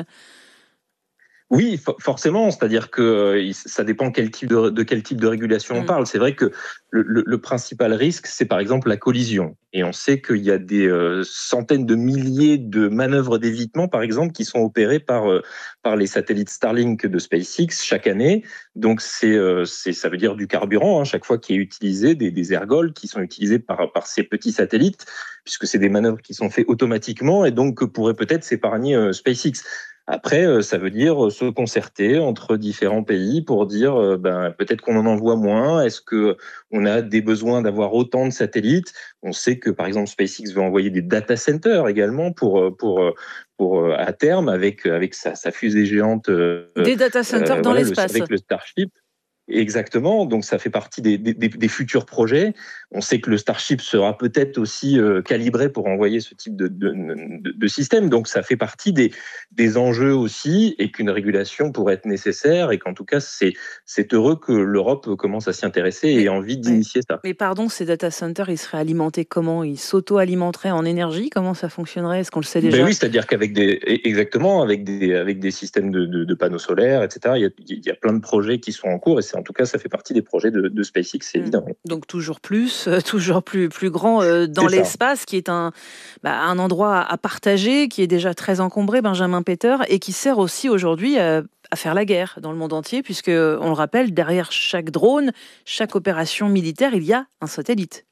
Oui, forcément, c'est-à-dire que ça dépend quel type de, de quel type de régulation on parle. C'est vrai que le, le, le principal risque, c'est par exemple la collision. Et on sait qu'il y a des euh, centaines de milliers de manœuvres d'évitement, par exemple, qui sont opérées par euh, par les satellites Starlink de SpaceX chaque année. Donc c'est euh, c'est ça veut dire du carburant hein, chaque fois qui est utilisé, des, des ergols qui sont utilisés par par ces petits satellites, puisque c'est des manœuvres qui sont faites automatiquement et donc que pourrait peut-être s'épargner euh, SpaceX. Après, ça veut dire se concerter entre différents pays pour dire ben, peut-être qu'on en envoie moins. Est-ce qu'on a des besoins d'avoir autant de satellites? On sait que, par exemple, SpaceX veut envoyer des data centers également pour, pour, pour à terme, avec, avec sa, sa fusée géante. Des data centers euh, dans voilà, l'espace. Le, avec le Starship. Exactement, donc ça fait partie des, des, des futurs projets. On sait que le Starship sera peut-être aussi euh, calibré pour envoyer ce type de, de, de, de système, donc ça fait partie des, des enjeux aussi, et qu'une régulation pourrait être nécessaire, et qu'en tout cas c'est, c'est heureux que l'Europe commence à s'y intéresser et ait envie d'initier ça. Mais pardon, ces data centers, ils seraient alimentés comment? Ils s'auto-alimenteraient en énergie? Comment ça fonctionnerait? Est-ce qu'on le sait déjà? Ben oui, c'est-à-dire qu'avec des, exactement, avec des, avec des systèmes de, de, de panneaux solaires, et cetera, il y, a, il y a plein de projets qui sont en cours, et c'est en tout cas, ça fait partie des projets de, de SpaceX, c'est mmh. évident. Donc toujours plus, euh, toujours plus, plus grand euh, dans c'est l'espace, ça. Qui est un, bah, un endroit à partager, qui est déjà très encombré, Benjamin Peter, et qui sert aussi aujourd'hui euh, à faire la guerre dans le monde entier, puisque, on le rappelle, derrière chaque drone, chaque opération militaire, il y a un satellite.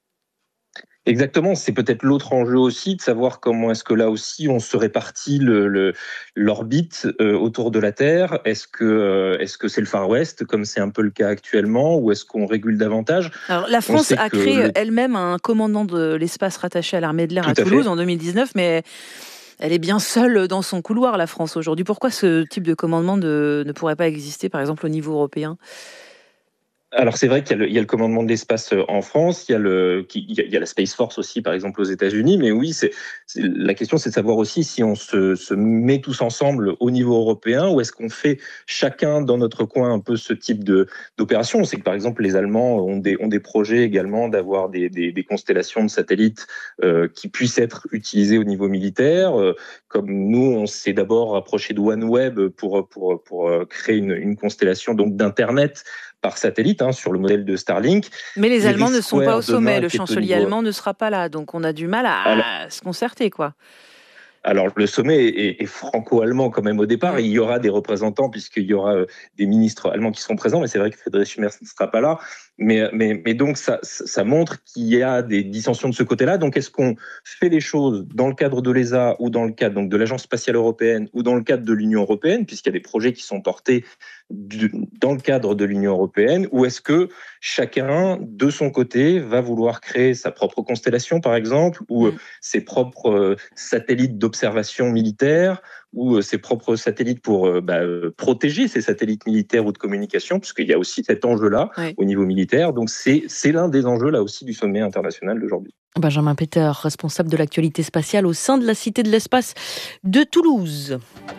Exactement, c'est peut-être l'autre enjeu aussi, de savoir comment est-ce que là aussi on se répartit le, le, l'orbite euh, autour de la Terre. Est-ce que, euh, est-ce que c'est le Far West, comme c'est un peu le cas actuellement, ou est-ce qu'on régule davantage? Alors, la France a créé le... elle-même un commandement de l'espace rattaché à l'armée de l'air à, à Toulouse fait. En deux mille dix-neuf, mais elle est bien seule dans son couloir, la France, aujourd'hui. Pourquoi ce type de commandement de, ne pourrait pas exister, par exemple, au niveau européen? Alors c'est vrai qu'il y a, le, il y a le commandement de l'espace en France, il y a le, il y a, il y a la Space Force aussi par exemple aux États-Unis, mais oui, c'est, c'est la question, c'est de savoir aussi si on se, se met tous ensemble au niveau européen, ou est-ce qu'on fait chacun dans notre coin un peu ce type de d'opération. On sait que par exemple les Allemands ont des ont des projets également d'avoir des des, des constellations de satellites euh, qui puissent être utilisées au niveau militaire. Euh, comme nous, on s'est d'abord approché de OneWeb pour pour pour créer une, une constellation donc d'internet par satellite, hein, sur le modèle de Starlink. Mais les Allemands ne sont pas au sommet, le chancelier allemand ne sera pas là, donc on a du mal à, à se concerter, quoi. Alors, le sommet est, est franco-allemand quand même au départ. Il y aura des représentants puisqu'il y aura des ministres allemands qui seront présents, mais c'est vrai que Friedrich Merz ne sera pas là. Mais, mais, mais donc, ça, ça montre qu'il y a des dissensions de ce côté-là. Donc, est-ce qu'on fait les choses dans le cadre de l'E S A ou dans le cadre donc, de l'Agence spatiale européenne ou dans le cadre de l'Union européenne, puisqu'il y a des projets qui sont portés du, dans le cadre de l'Union européenne, ou est-ce que chacun, de son côté, va vouloir créer sa propre constellation, par exemple, ou mmh. ses propres euh, satellites d'observation militaire, ou euh, ses propres satellites pour euh, bah, euh, protéger ces satellites militaires ou de communication, puisqu'il y a aussi cet enjeu-là oui. au niveau militaire. Donc c'est, c'est l'un des enjeux là aussi du sommet international d'aujourd'hui. Benjamin Peter, responsable de l'actualité spatiale au sein de la Cité de l'Espace de Toulouse.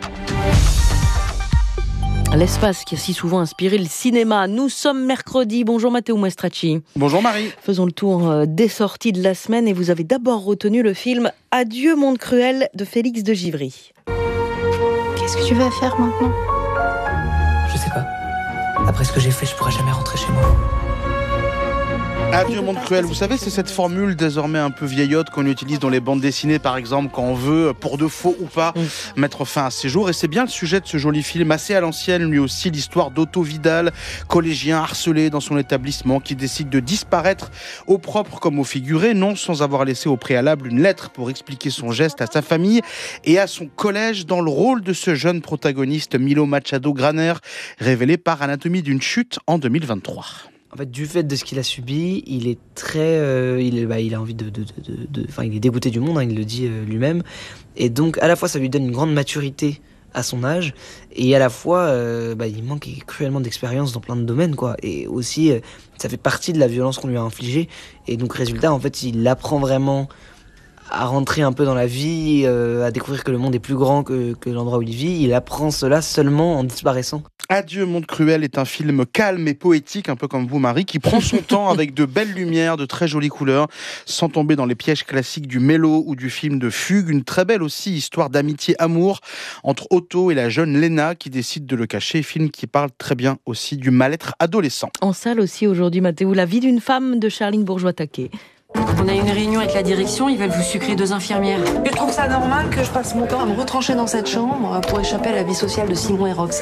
L'espace qui a si souvent inspiré le cinéma. Nous sommes mercredi. Bonjour Matteo Maestracci. Bonjour Marie. Faisons le tour des sorties de la semaine et vous avez d'abord retenu le film Adieu monde cruel de Félix de Givry. Qu'est-ce que tu vas faire maintenant ? Je sais pas. Après ce que j'ai fait, je pourrais jamais rentrer chez moi. Adieu monde cruel, vous savez, c'est cette formule désormais un peu vieillotte qu'on utilise dans les bandes dessinées, par exemple, quand on veut, pour de faux ou pas, mmh. mettre fin à ses jours. Et c'est bien le sujet de ce joli film, assez à l'ancienne, lui aussi, l'histoire d'Otto Vidal, collégien harcelé dans son établissement, qui décide de disparaître au propre comme au figuré, non sans avoir laissé au préalable une lettre pour expliquer son geste à sa famille et à son collège, dans le rôle de ce jeune protagoniste, Milo Machado Graner, révélé par Anatomie d'une chute en deux mille vingt-trois. En fait, du fait de ce qu'il a subi, il est très, euh, il, bah, il a envie de, de, de, de, enfin, il est dégoûté du monde, hein, il le dit euh, lui-même, et donc à la fois ça lui donne une grande maturité à son âge, et à la fois, euh, bah, il manque cruellement d'expérience dans plein de domaines, quoi, et aussi euh, ça fait partie de la violence qu'on lui a infligée, et donc résultat, en fait, il apprend vraiment à rentrer un peu dans la vie, euh, à découvrir que le monde est plus grand que, que l'endroit où il vit. Il apprend cela seulement en disparaissant. Adieu monde cruel est un film calme et poétique, un peu comme vous Marie, qui prend son temps avec de belles lumières, de très jolies couleurs, sans tomber dans les pièges classiques du mélo ou du film de fugue. Une très belle aussi histoire d'amitié-amour entre Otto et la jeune Lena qui décide de le cacher. Film qui parle très bien aussi du mal-être adolescent. En salle aussi aujourd'hui, Mathéo, La vie d'une femme de Charline Bourgeois-Taquet. On a une réunion avec la direction, ils veulent vous sucrer deux infirmières. Je trouve ça normal que je passe mon temps à me retrancher dans cette chambre pour échapper à la vie sociale de Simon et Rox.